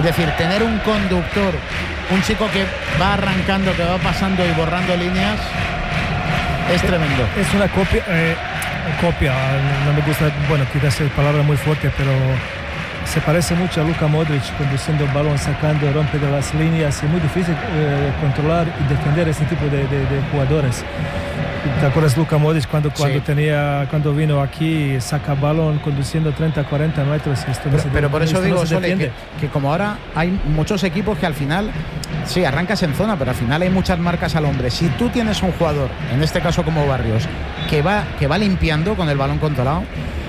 decir, tener un conductor, un chico que va arrancando, que va pasando y borrando líneas, es tremendo. Es una copia, no me gusta, bueno, quizás es palabra muy fuerte, pero se parece mucho a Luka Modric conduciendo el balón, sacando, rompe de las líneas. Es muy difícil controlar y defender ese tipo de jugadores. ¿Te acuerdas Luka Modric cuando vino aquí, saca balón conduciendo 30-40 metros? Pero por eso digo, Sole, que como ahora hay muchos equipos que al final, sí, arrancas en zona, pero al final hay muchas marcas al hombre. Si tú tienes un jugador, en este caso como Barrios, que va limpiando con el balón controlado,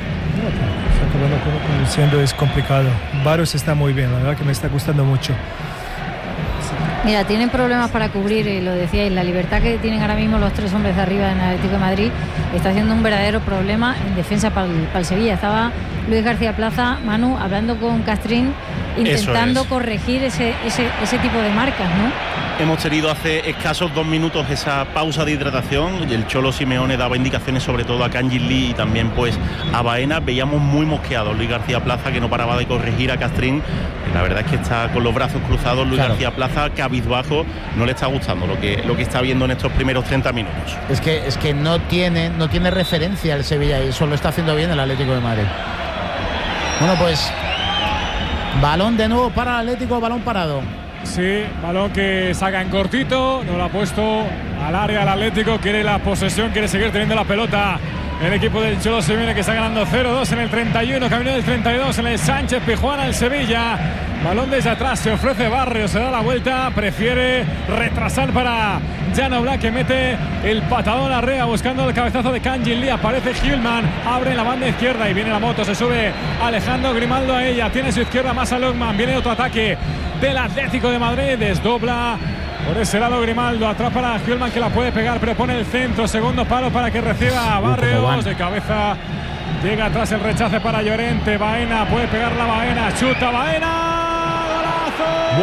conduciendo es complicado. Barrios está muy bien, la verdad que me está gustando mucho. Mira, tienen problemas para cubrir, lo decíais, la libertad que tienen ahora mismo los tres hombres de arriba en el Atlético de Madrid está haciendo un verdadero problema en defensa para el Sevilla. Estaba Luis García Plaza, Manu, hablando con Castrín, intentando corregir ese tipo de marcas, ¿no? Hemos tenido hace escasos 2 minutos esa pausa de hidratación y el Cholo Simeone daba indicaciones sobre todo a Kangin Lee y también pues a Baena. Veíamos muy mosqueado Luis García Plaza, que no paraba de corregir a Castrín. La verdad es que está con los brazos cruzados Luis García Plaza, cabizbajo, no le está gustando lo que está viendo en estos primeros 30 minutos. Es que no tiene referencia el Sevilla y eso lo está haciendo bien el Atlético de Madrid. Bueno, pues balón de nuevo para el Atlético, balón parado. Sí, balón que saca en cortito, no lo ha puesto al área el Atlético, quiere la posesión, quiere seguir teniendo la pelota. El equipo del Cholo Simeone, que está ganando 0-2 en el 31, camino del 32 en el Sánchez Pizjuán al Sevilla. Balón desde atrás, se ofrece Barrios, se da la vuelta, prefiere retrasar para Jan Oblak, que mete el patadón a Rea buscando el cabezazo de Kangin Lee. Aparece Hillman, abre la banda izquierda y viene la moto, se sube Alejandro Grimaldo a ella, tiene a su izquierda más a Longman, viene otro ataque del Atlético de Madrid, desdobla por ese lado Grimaldo, atrás para Hillman, que la puede pegar, pero pone el centro, segundo palo para que reciba Barrios, de cabeza llega atrás el rechace para Llorente. Baena, puede pegar la Baena, chuta Baena, golazo.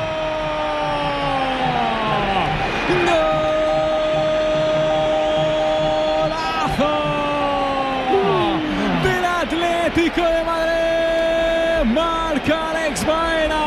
¡Golazo del Atlético de Madrid! Marca Alex Baena.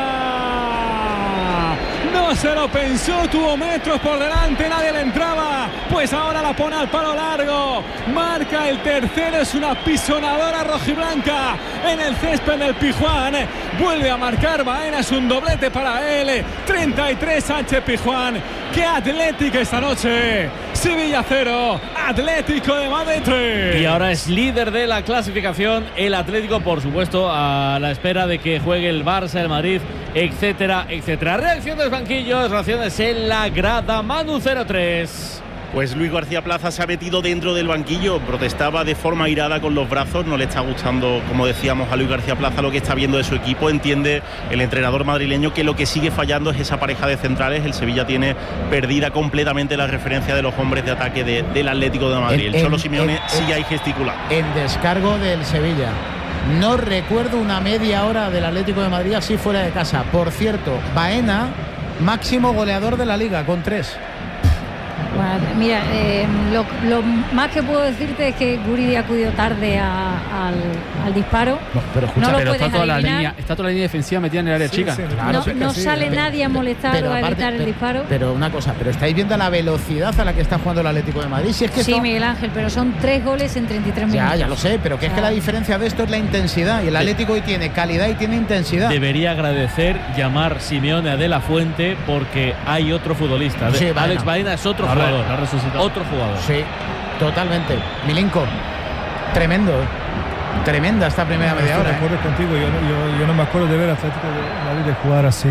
No se lo pensó, tuvo metros por delante, nadie le entraba, pues ahora la pone al palo largo, marca el tercero, es una pisonadora rojiblanca en el césped del Pizjuán, vuelve a marcar Baena, es un doblete para él, 33 Sánchez Pizjuán. ¡Qué Atlético esta noche! Sevilla 0, Atlético de Madrid 3. Y ahora es líder de la clasificación el Atlético, por supuesto, a la espera de que juegue el Barça, el Madrid, etcétera, etcétera. Reacción de los banquillos, reacciones en la grada. Manu 0-3. Pues Luis García Plaza se ha metido dentro del banquillo, protestaba de forma airada con los brazos, no le está gustando, como decíamos, a Luis García Plaza lo que está viendo de su equipo. Entiende el entrenador madrileño que lo que sigue fallando es esa pareja de centrales. El Sevilla tiene perdida completamente la referencia de los hombres de ataque del Atlético de Madrid. El Cholo Simeone sigue ahí gesticulando. En descargo del Sevilla. No recuerdo una media hora del Atlético de Madrid así fuera de casa. Por cierto, Baena, máximo goleador de la Liga, con 3. Bueno, mira, lo más que puedo decirte es que Guridi ha acudido tarde al disparo. No lo puedes adivinar. Está toda la línea defensiva metida en el área chica. Claro, no sale nadie a molestar o a evitar el disparo. Pero una cosa, pero estáis viendo la velocidad a la que está jugando el Atlético de Madrid. Si es que sí, Miguel Ángel, pero son 3 goles en 33 minutos. Ya lo sé, pero que es que la diferencia de esto es la intensidad. Y el Atlético hoy tiene calidad y tiene intensidad. Debería agradecer llamar Simeone a De La Fuente porque hay otro futbolista. Sí, Alex Baena es otro jugador. Otro jugador. Sí, totalmente. Milinko, tremendo. Tremenda esta primera media hora. Estoy de acuerdo contigo. Yo no me acuerdo de ver a Atlético de Madrid de jugar así.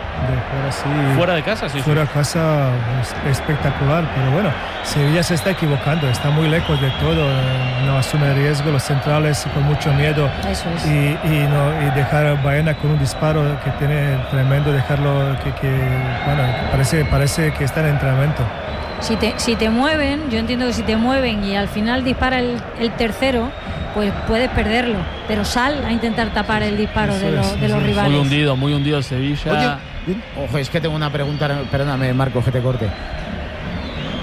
Fuera de casa, sí. Fuera de casa espectacular, pero bueno, Sevilla se está equivocando, está muy lejos de todo, no asume riesgo, los centrales con mucho miedo. Eso es. Y dejar a Baena con un disparo que tiene tremendo, dejarlo bueno, parece que está en entrenamiento. Si te mueven, yo entiendo que si te mueven y al final dispara el tercero, pues puedes perderlo, pero sal a intentar tapar el disparo de los rivales. Muy hundido el Sevilla. Oye, ojo, es que tengo una pregunta, perdóname Marco, que te corte.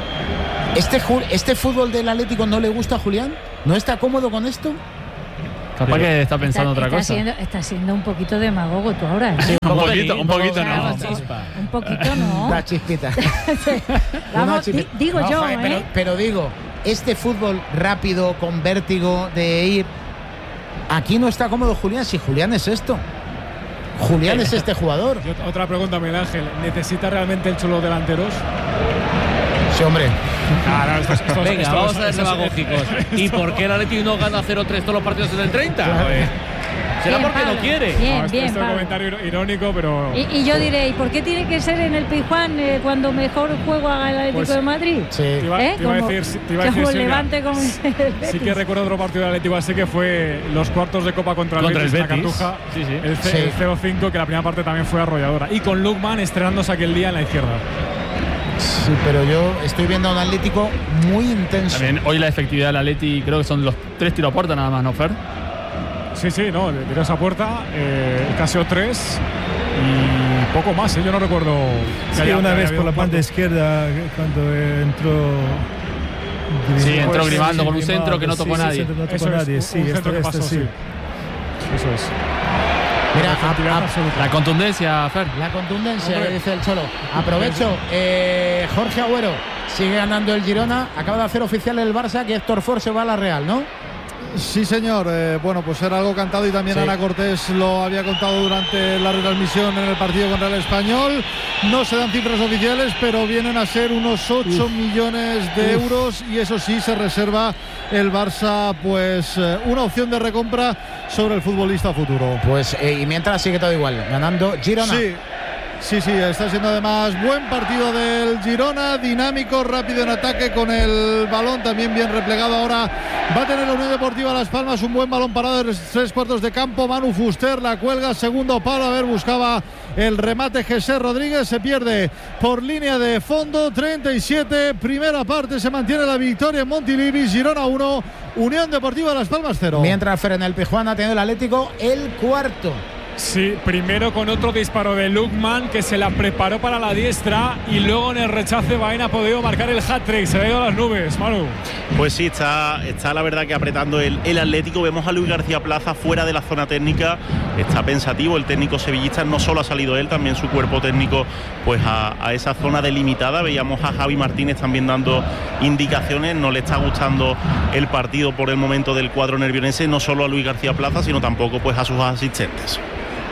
¿Este fútbol del Atlético no le gusta a Julián? ¿No está cómodo con esto? Capaz que está pensando otra cosa. Está siendo un poquito demagogo tú ahora. Sí, un poquito no. Un poquito no. Una chispita. Vamos, digo yo, pero digo, este fútbol rápido, con vértigo de ir. Aquí no está cómodo Julián, si Julián es esto. Julián es este jugador. Otra pregunta, Miguel Ángel. ¿Necesita realmente el Cholo delanteros? Sí, hombre. Venga, vamos a ser demagógicos. ¿Y por qué el Atleti no gana 0-3 todos los partidos en el 30? ¿Será bien, porque Pablo. no quiere? Bien, Esto es un comentario irónico, pero... Y yo diré, ¿y por qué tiene que ser en el Pizjuán cuando mejor juega el Atlético de Madrid? Sí. Te iba a decir, como Levante con sí que recuerdo otro partido del Atlético, así que fue los cuartos de Copa contra el Betis. La Cartuja, el 0-5, que la primera parte también fue arrolladora. Y con Lukman estrenándose aquel día en la izquierda. Sí, pero yo estoy viendo a un Atlético muy intenso. También hoy la efectividad del Atleti creo que son los 3 tiros a puerta nada más, ¿no, Fer? Sí, no, le tiró esa puerta, casi 3 y poco más, yo no recuerdo. Sí, una vez por la banda izquierda cuando entró. Sí, entró Grimaldo con un centro que no tocó nadie. No tocó nadie, sí, esto sí. Eso es. Mira, la contundencia, Fer. La contundencia, que dice el Cholo. Aprovecho, Jorge Agüero sigue ganando el Girona. Acaba de hacer oficial el Barça que Héctor Ford se va a la Real, ¿no? Sí, señor. Bueno, pues era algo cantado y también Ana Cortés lo había contado durante la retransmisión en el partido contra el Español. No se dan cifras oficiales, pero vienen a ser unos 8 millones de euros y eso sí, se reserva el Barça pues una opción de recompra sobre el futbolista futuro. Pues y mientras sigue todo igual, ganando Girona. Sí, está siendo además buen partido del Girona, dinámico, rápido en ataque con el balón, también bien replegado. Ahora va a tener la Unión Deportiva Las Palmas un buen balón parado de 3/4 de campo. Manu Fuster la cuelga, segundo palo, a ver, buscaba el remate Jesús Rodríguez, se pierde por línea de fondo. 37, primera parte, se mantiene la victoria en Montilivi. Girona 1, Unión Deportiva Las Palmas 0. Mientras Fer en el Pizjuán ha tenido el Atlético el cuarto. Sí, primero con otro disparo de Lukman que se la preparó para la diestra y luego en el rechace Baena ha podido marcar el hat-trick, se le ha ido a las nubes, Manu. Pues sí, está la verdad que apretando el Atlético. Vemos a Luis García Plaza fuera de la zona técnica, está pensativo el técnico sevillista, no solo ha salido él, también su cuerpo técnico pues a esa zona delimitada. Veíamos a Javi Martínez también dando indicaciones, no le está gustando el partido por el momento del cuadro nervionense, no solo a Luis García Plaza, sino tampoco pues a sus asistentes.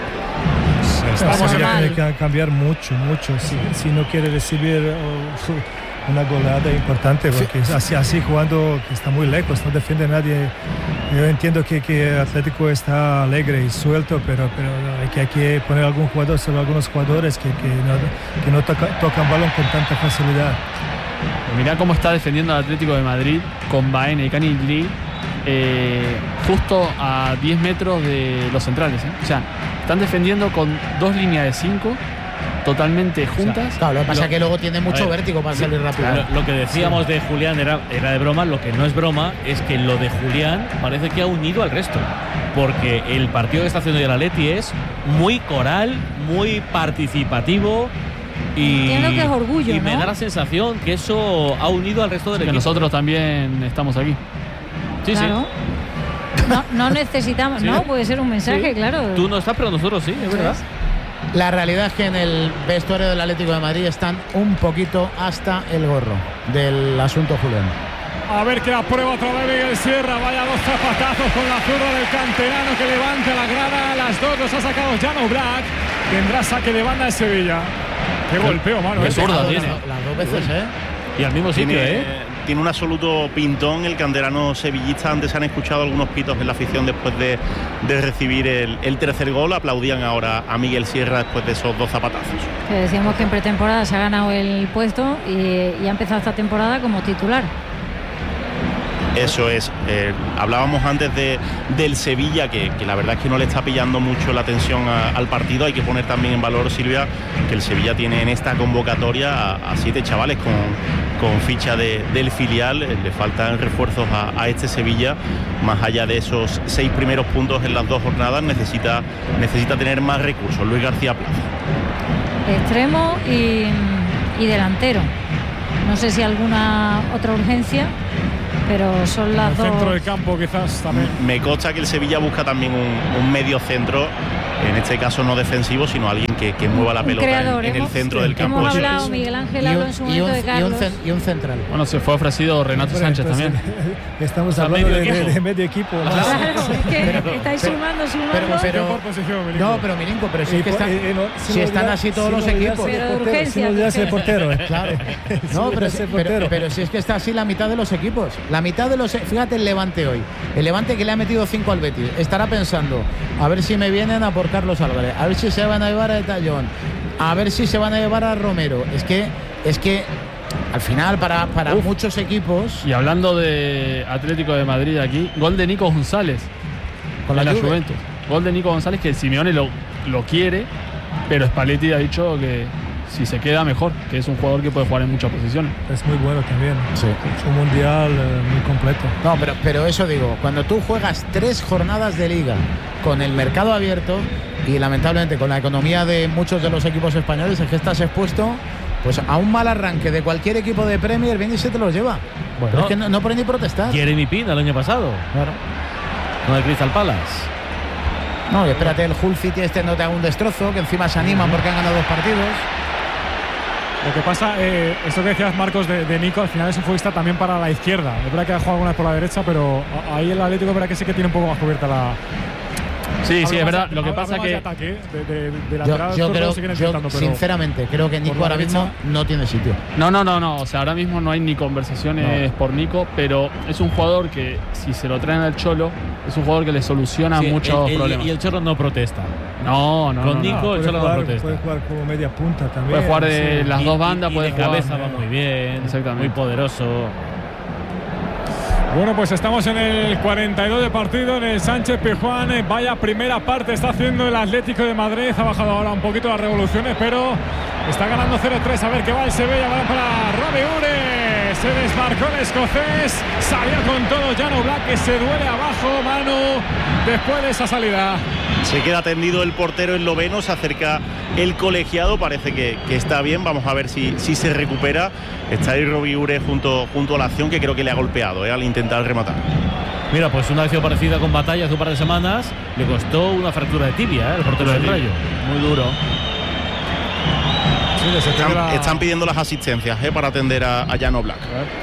Tiene que cambiar mucho si no quiere recibir una goleada importante, porque así jugando que está muy lejos, no defiende a nadie. Yo entiendo que Atlético está alegre y suelto, pero hay que poner algún jugador sobre algunos jugadores que no tocan balón con tanta facilidad. Mirá cómo está defendiendo el Atlético de Madrid con Baena y Canigli justo a 10 metros de los centrales, O sea, están defendiendo con 2 líneas de 5 totalmente juntas. Claro, lo que pasa es que luego tiene mucho vértigo para salir rápido. Lo que decíamos de Julián era de broma. Lo que no es broma es que lo de Julián parece que ha unido al resto, porque el partido que está haciendo el Atleti es muy coral, muy participativo. Y entiendo que es orgullo, y me da la sensación que eso ha unido al resto del equipo. Nosotros también estamos aquí. Sí, claro. No necesitamos, ¿no? Puede ser un mensaje, claro. Tú no estás, pero nosotros sí, es verdad. La realidad es que en el vestuario del Atlético de Madrid están un poquito hasta el gorro del asunto Julián. A ver que la prueba otra vez Miguel Sierra. Vaya 2 zapatazos con la zurda del canterano que levanta la grada. Las 2 los ha sacado Jano Black. Tendrá saque de banda en Sevilla. Qué golpeo, mano. Qué zurda tiene. Las 2 veces, Y al mismo sitio, Tiene un absoluto pintón el canterano sevillista. Antes se han escuchado algunos pitos en la afición después de recibir el tercer gol. Aplaudían ahora a Miguel Sierra después de esos 2 zapatazos. Que decíamos que en pretemporada se ha ganado el puesto y ha empezado esta temporada como titular. Eso es. Hablábamos antes del Sevilla, que la verdad es que no le está pillando mucho la atención al partido. Hay que poner también en valor, Silvia, que el Sevilla tiene en esta convocatoria a 7 chavales con ficha del filial. Le faltan refuerzos a este Sevilla. Más allá de esos 6 primeros puntos en las 2 jornadas, necesita tener más recursos. Luis García Plaza. Extremo y delantero. No sé si alguna otra urgencia. pero son las el dos. centro del campo quizás también. Me consta que el Sevilla busca también un medio centro, en este caso no defensivo, sino alguien que mueva la pelota creador, en el centro del campo. Hemos hablado, Miguel Ángel habló en su momento de Carlos. Y un central. Bueno, se fue ofrecido Renato Sánchez también. Estamos hablando de medio equipo. Claro, es que estáis sumando. No, pero Milinko, pero si es que si están así todos los equipos. Pero de urgencia. El portero. Claro. No, pero si es que está así la mitad de los equipos. La mitad de los. Fíjate el Levante hoy. El Levante que le ha metido 5 al Betis. Estará pensando, a ver si me vienen a por Carlos Álvarez, a ver si se van a llevar a Tallón, a ver si se van a llevar a Romero. Es que al final para muchos equipos. Y hablando de Atlético de Madrid aquí, gol de Nico González con la Juventus. Gol de Nico González que Simeone lo quiere, pero Spalletti ha dicho que si se queda mejor, que es un jugador que puede jugar en muchas posiciones. Es muy bueno también. Sí. Es un mundial muy completo. No, pero eso digo, cuando tú juegas 3 jornadas de liga con el mercado abierto y lamentablemente con la economía de muchos de los equipos españoles, es que estás expuesto pues a un mal arranque de cualquier equipo de Premier, viene y se te los lleva. Bueno, pero es que no pueden ni protestar. Jeremy Pina el año pasado. Claro. Con el Crystal Palace. No, y espérate, el Hull City no te haga un destrozo, que encima se animan porque han ganado 2 partidos. Lo que pasa, esto que decías, Marcos, de Nico, al final es un futbolista también para la izquierda. Es verdad que ha jugado alguna vez por la derecha, pero ahí el Atlético es verdad que sí que tiene un poco más cubierta la. Sí, es verdad. Lo que pasa que yo creo, sinceramente, creo que Nico ahora mismo no tiene sitio. No. O sea, ahora mismo no hay ni conversaciones por Nico, pero es un jugador que si se lo traen al Cholo, es un jugador que le soluciona muchos problemas. Y el Cholo no protesta. No. Con Nico el Cholo no protesta. Puede jugar como media punta también. Puede jugar de las dos bandas, puede jugar. De cabeza va muy bien. Exactamente. Muy poderoso. Bueno, pues estamos en el 42 de partido en el Sánchez Pizjuán. Vaya primera parte está haciendo el Atlético de Madrid. Ha bajado ahora un poquito las revoluciones, pero está ganando 0-3. A ver qué va el Sevilla. Va para Robbie Ure. Se desmarcó el escocés. Salió con todo Jan Oblak, que se duele abajo, Manu, después de esa salida. Se queda tendido el portero esloveno, se acerca el colegiado, parece que está bien. Vamos a ver si se recupera. Está ahí Robbie Ure junto a la acción, que creo que le ha golpeado al intentar rematar. Mira, pues una acción parecida con Batalla hace un par de semanas. Le costó una fractura de tibia, el portero del Rayo. Muy duro. Sí, están pidiendo las asistencias para atender a Jan Oblak.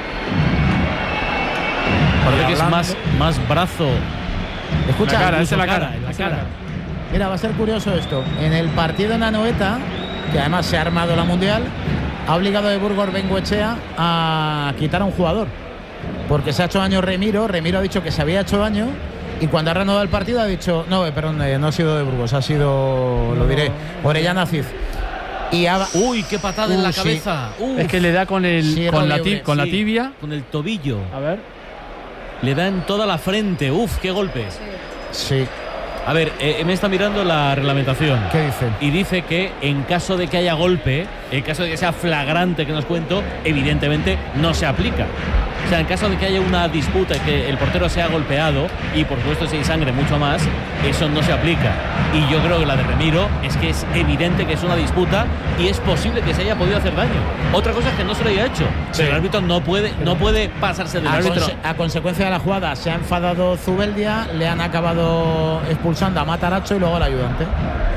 Parece que es más brazo. Escucha, la cara. Mira, va a ser curioso esto. En el partido en Anoeta, que además se ha armado la Mundial, ha obligado a Burgos Bengoechea a quitar a un jugador. Porque se ha hecho daño Remiro. Remiro ha dicho que se había hecho daño. Y cuando ha reanudado el partido ha dicho, no ha sido de Burgos, ha sido, Orellana Cid. Uy, qué patada en la cabeza. Es que le da con la tibia. Con el tobillo. A ver. Le da en toda la frente. Uf, qué golpe. Sí. A ver, me está mirando la reglamentación. ¿Qué dice? Y dice que en caso de que haya golpe, en caso de que sea flagrante que nos cuento, evidentemente no se aplica. O sea, en caso de que haya una disputa y que el portero sea golpeado y por supuesto si hay sangre mucho más, eso no se aplica. Y yo creo que la de Remiro es que es evidente que es una disputa y es posible que se haya podido hacer daño. Otra cosa es que no se lo haya hecho. Sí. Pero el árbitro no puede pasarse del árbitro. A consecuencia de la jugada se ha enfadado Zubeldia, le han acabado expulsando a Matarazzo y luego al ayudante.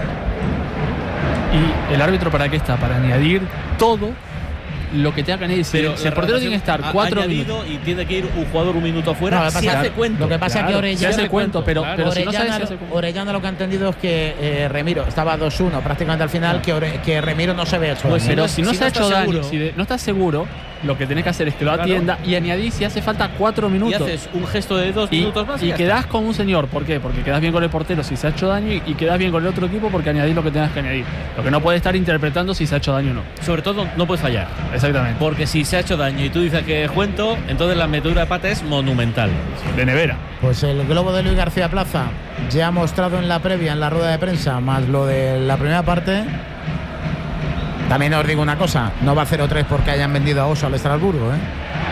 ¿Y el árbitro para qué está? Para añadir todo lo que tenga que añadir. Pero el portero tiene que estar 4 minutos y tiene que ir un jugador un minuto afuera. No, se hace cuento. Lo que pasa es que Orellana se hace cuento, pero si no sabes, Orellana lo que ha entendido es que Remiro estaba 2-1 prácticamente al final, que Remiro no se había hecho daño. Pero si no se ha hecho daño, si no estás seguro, lo que tenés que hacer es que lo atienda y añadir si hace falta 4 minutos. Y haces un gesto de 2 minutos más. Y quedás con un señor. ¿Por qué? Porque quedás bien con el portero si se ha hecho daño y quedás bien con el otro equipo porque añadís lo que tengas que añadir. Lo que no puede estar interpretando si se ha hecho daño o no. Sobre todo no puedes fallar. Exactamente. Porque si se ha hecho daño y tú dices que es cuento, entonces la metedura de pata es monumental. De nevera. Pues el globo de Luis García Plaza ya ha mostrado en la previa, en la rueda de prensa, más lo de la primera parte. También os digo una cosa, no va a 0-3 porque hayan vendido a Oso al Estrasburgo, ¿eh?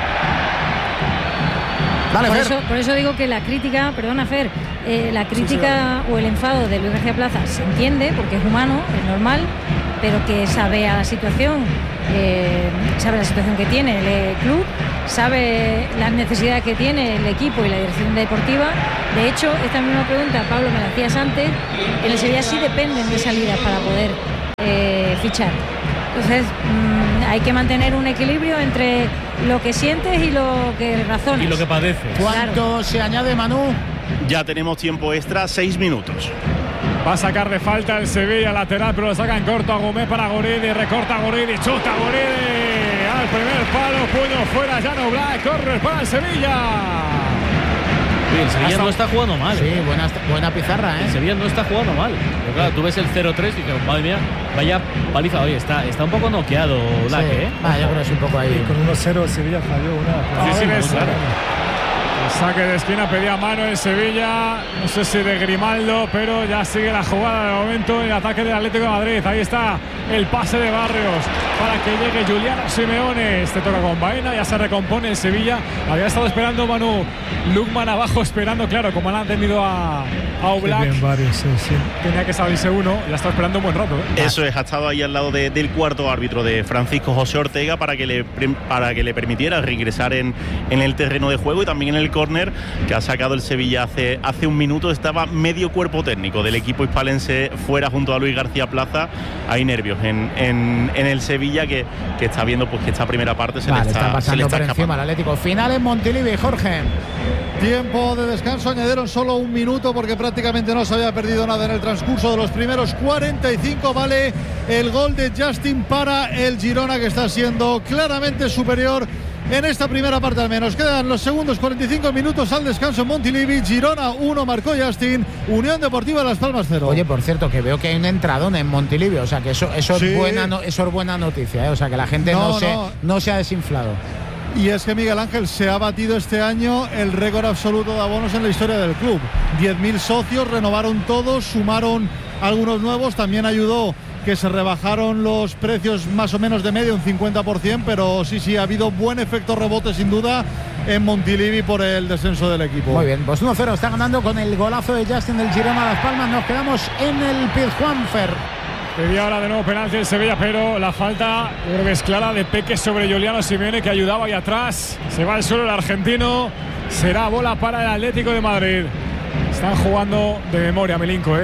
Vale, por eso digo que la crítica, perdona Fer, la crítica o el enfado de Luis García Plaza se entiende porque es humano, es normal, pero que sabe la situación que tiene el club sabe las necesidades que tiene el equipo y la dirección deportiva. De hecho, esta misma pregunta, Pablo, me la hacías antes. En el Sevilla sí dependen de salidas para poder fichar. Entonces hay que mantener un equilibrio entre lo que sientes y lo que razonas. Y lo que padeces. ¿Cuánto Claro. se añade, Manu? Ya tenemos tiempo extra, 6 minutos. Va a sacar de falta el Sevilla lateral, pero lo saca en corto a Gómez para Guridi. Recorta Guridi, chuta Guridi al primer palo, puño fuera, Jan Oblak, corre para el Sevilla. Oye, el Sevilla no está jugando mal. Sí, buena pizarra, El ¿eh? Sevilla no está jugando mal. Pero claro, tú ves el 0-3 y dices, madre mía, vaya paliza. Oye, está un poco noqueado Oblak, Sí. ¿eh? Yo creo que es un poco ahí. Con 1-0 Sevilla falló una. Sí, muy es claro. saque de esquina, pedía mano el Sevilla, no sé si de Grimaldo, pero ya sigue la jugada de momento en el ataque del Atlético de Madrid. Ahí está el pase de Barrios para que llegue Juliano Simeone. Este toca con Baena, ya se recompone el Sevilla. Había estado esperando Manu Lukman abajo, esperando, claro, como le han tenido a Oblak. Bien, varios, sí. Tenía que salirse uno, ya está esperando un buen rato. Eso es, ha estado ahí al lado del cuarto árbitro de Francisco José Ortega para que le permitiera reingresar en el terreno de juego, y también en el córner que ha sacado el Sevilla hace un minuto. Estaba medio cuerpo técnico del equipo hispalense fuera junto a Luis García Plaza. Hay nervios en el Sevilla que está viendo pues que esta primera parte se le está pasando por escapando. encima al Atlético. Final en Montilivi, Jorge. Tiempo de descanso, añadieron solo un minuto porque prácticamente no se había perdido nada en el transcurso de los primeros 45. Vale el gol de Justin para el Girona, que está siendo claramente superior en esta primera parte al menos. Quedan los segundos 45 minutos al descanso en Montilivi. Girona 1, marcó Justin. Unión Deportiva Las Palmas 0. Oye, por cierto, que veo que hay un entradón en Montilivi, o sea que eso Sí. es buena noticia, ¿eh? O sea que la gente no se ha desinflado. Y es que Miguel Ángel se ha batido este año el récord absoluto de abonos en la historia del club. 10.000 socios, renovaron todos, sumaron algunos nuevos, también ayudó que se rebajaron los precios más o menos de media, un 50%, pero sí, ha habido buen efecto rebote sin duda en Montilivi por el descenso del equipo. Muy bien, pues 1-0 está ganando con el golazo de Justin del Girona Las Palmas. Nos quedamos en el Pizjuán-Fer. Pedía ahora de nuevo penalti el Sevilla, pero la falta, yo creo que es clara, de Peque sobre Juliano Simeone, que ayudaba ahí atrás. Se va al suelo el argentino. Será bola para el Atlético de Madrid. Están jugando de memoria, Milinko,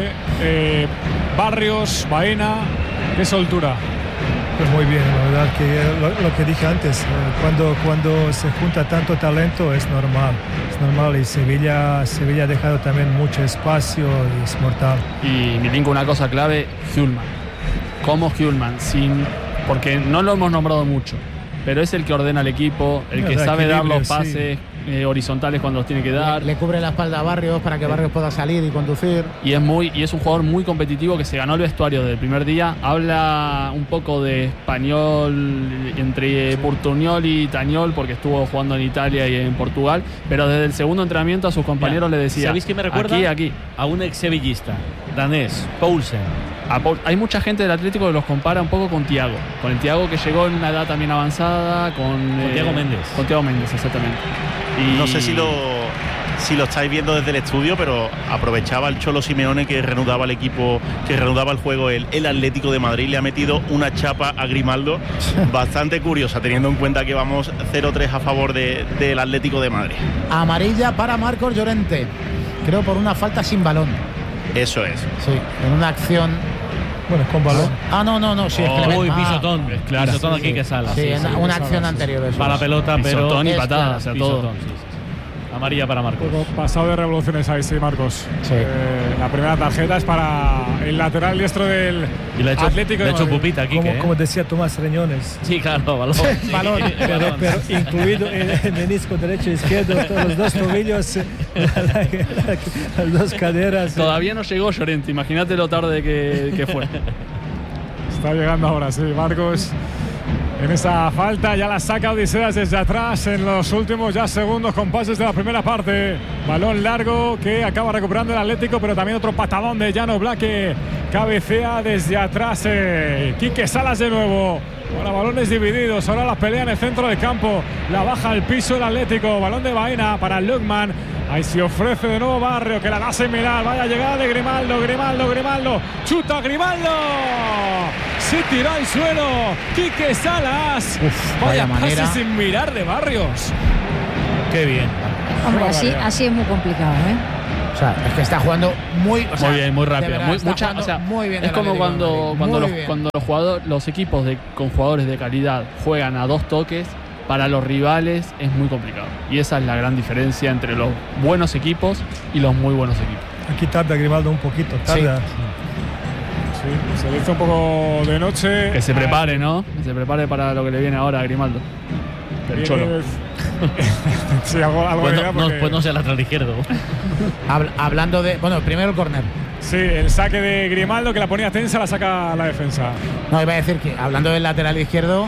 Barrios, Baena, qué soltura. Pues muy bien, la verdad que lo que dije antes, cuando se junta tanto talento es normal, y Sevilla ha dejado también mucho espacio y es mortal. Y me digo una cosa clave, Hjulman. Como Hjulman, porque no lo hemos nombrado mucho, pero es el que ordena el equipo, el que sabe dar los pases horizontales cuando los tiene que dar. Le cubre la espalda a Barrios para que Barrios pueda salir y conducir. Y es un jugador muy competitivo que se ganó el vestuario desde el primer día. Habla un poco de español entre Portuñol y Tañol, porque estuvo jugando en Italia y en Portugal, pero desde el segundo entrenamiento a sus compañeros le decía: ¿sabéis qué me recuerda? Aquí. A un ex sevillista danés, Poulsen. Hay mucha gente del Atlético que los compara un poco con Thiago, con el Thiago que llegó en una edad también avanzada, con Thiago Méndez. Con Thiago Méndez, exactamente. Y No sé si lo estáis viendo desde el estudio, pero aprovechaba el Cholo Simeone que reanudaba el equipo, que reanudaba el juego el Atlético de Madrid. Le ha metido una chapa a Grimaldo bastante curiosa, teniendo en cuenta que vamos 0-3 a favor del Atlético de Madrid. Amarilla para Marcos Llorente, creo por una falta sin balón. Eso es. Sí, en una acción. Bueno, con balón. No, sí, es que le Uy, ven- pisotón. claro. Pisotón sí, aquí que sala. Sí, Sí, una acción anterior. Eso para la es. pelota, pero Pisotón y es patada, claro, o sea, pisotón, todo. sí. Amarilla para Marcos. Juego pasado de revoluciones ahí, sí, Marcos. Sí. La primera tarjeta es para el lateral diestro del Y le ha hecho, Atlético de Madrid. pupita aquí. Como decía Tomás Reñones. Sí, claro, balón. Balón. Pero incluido el menisco derecho e izquierdo, todos los dos tobillos, las dos caderas. Todavía no llegó Llorente, imagínate lo tarde que fue. Está llegando ahora, sí, Marcos. En esa falta ya la saca Odiseas desde atrás en los últimos ya segundos compases de la primera parte. Balón largo que acaba recuperando el Atlético, pero también otro patadón de Jan Oblak que cabecea desde atrás. Quique Salas de nuevo. Ahora balones divididos, ahora la pelea en el centro del campo. La baja al piso el Atlético. Balón de Baena para Lukman. Ahí se ofrece de nuevo Barrio, que la da similar. Vaya llegada de Grimaldo. Chuta Grimaldo. Se tiró al suelo Quique Salas. Vaya manera. Pase sin mirar de Barrios. Qué bien. Hombre, así es muy complicado, ¿eh? O sea, es que está jugando muy bien, muy rápido. Muy bien. Es como cuando los equipos con jugadores de calidad juegan a 2 toques, para los rivales es muy complicado. Y esa es la gran diferencia entre los buenos equipos y los muy buenos equipos. Aquí tarda Grimaldo un poquito, tarda. Sí, se le hizo un poco de noche. Que se prepare, ¿no? Que se prepare para lo que le viene ahora a Grimaldo. El Cholo. Sí, algo pues no sea lateral izquierdo. Hablando de... Bueno, primero el córner. Sí, el saque de Grimaldo que la ponía tensa, la saca la defensa. No, iba a decir que hablando del lateral izquierdo,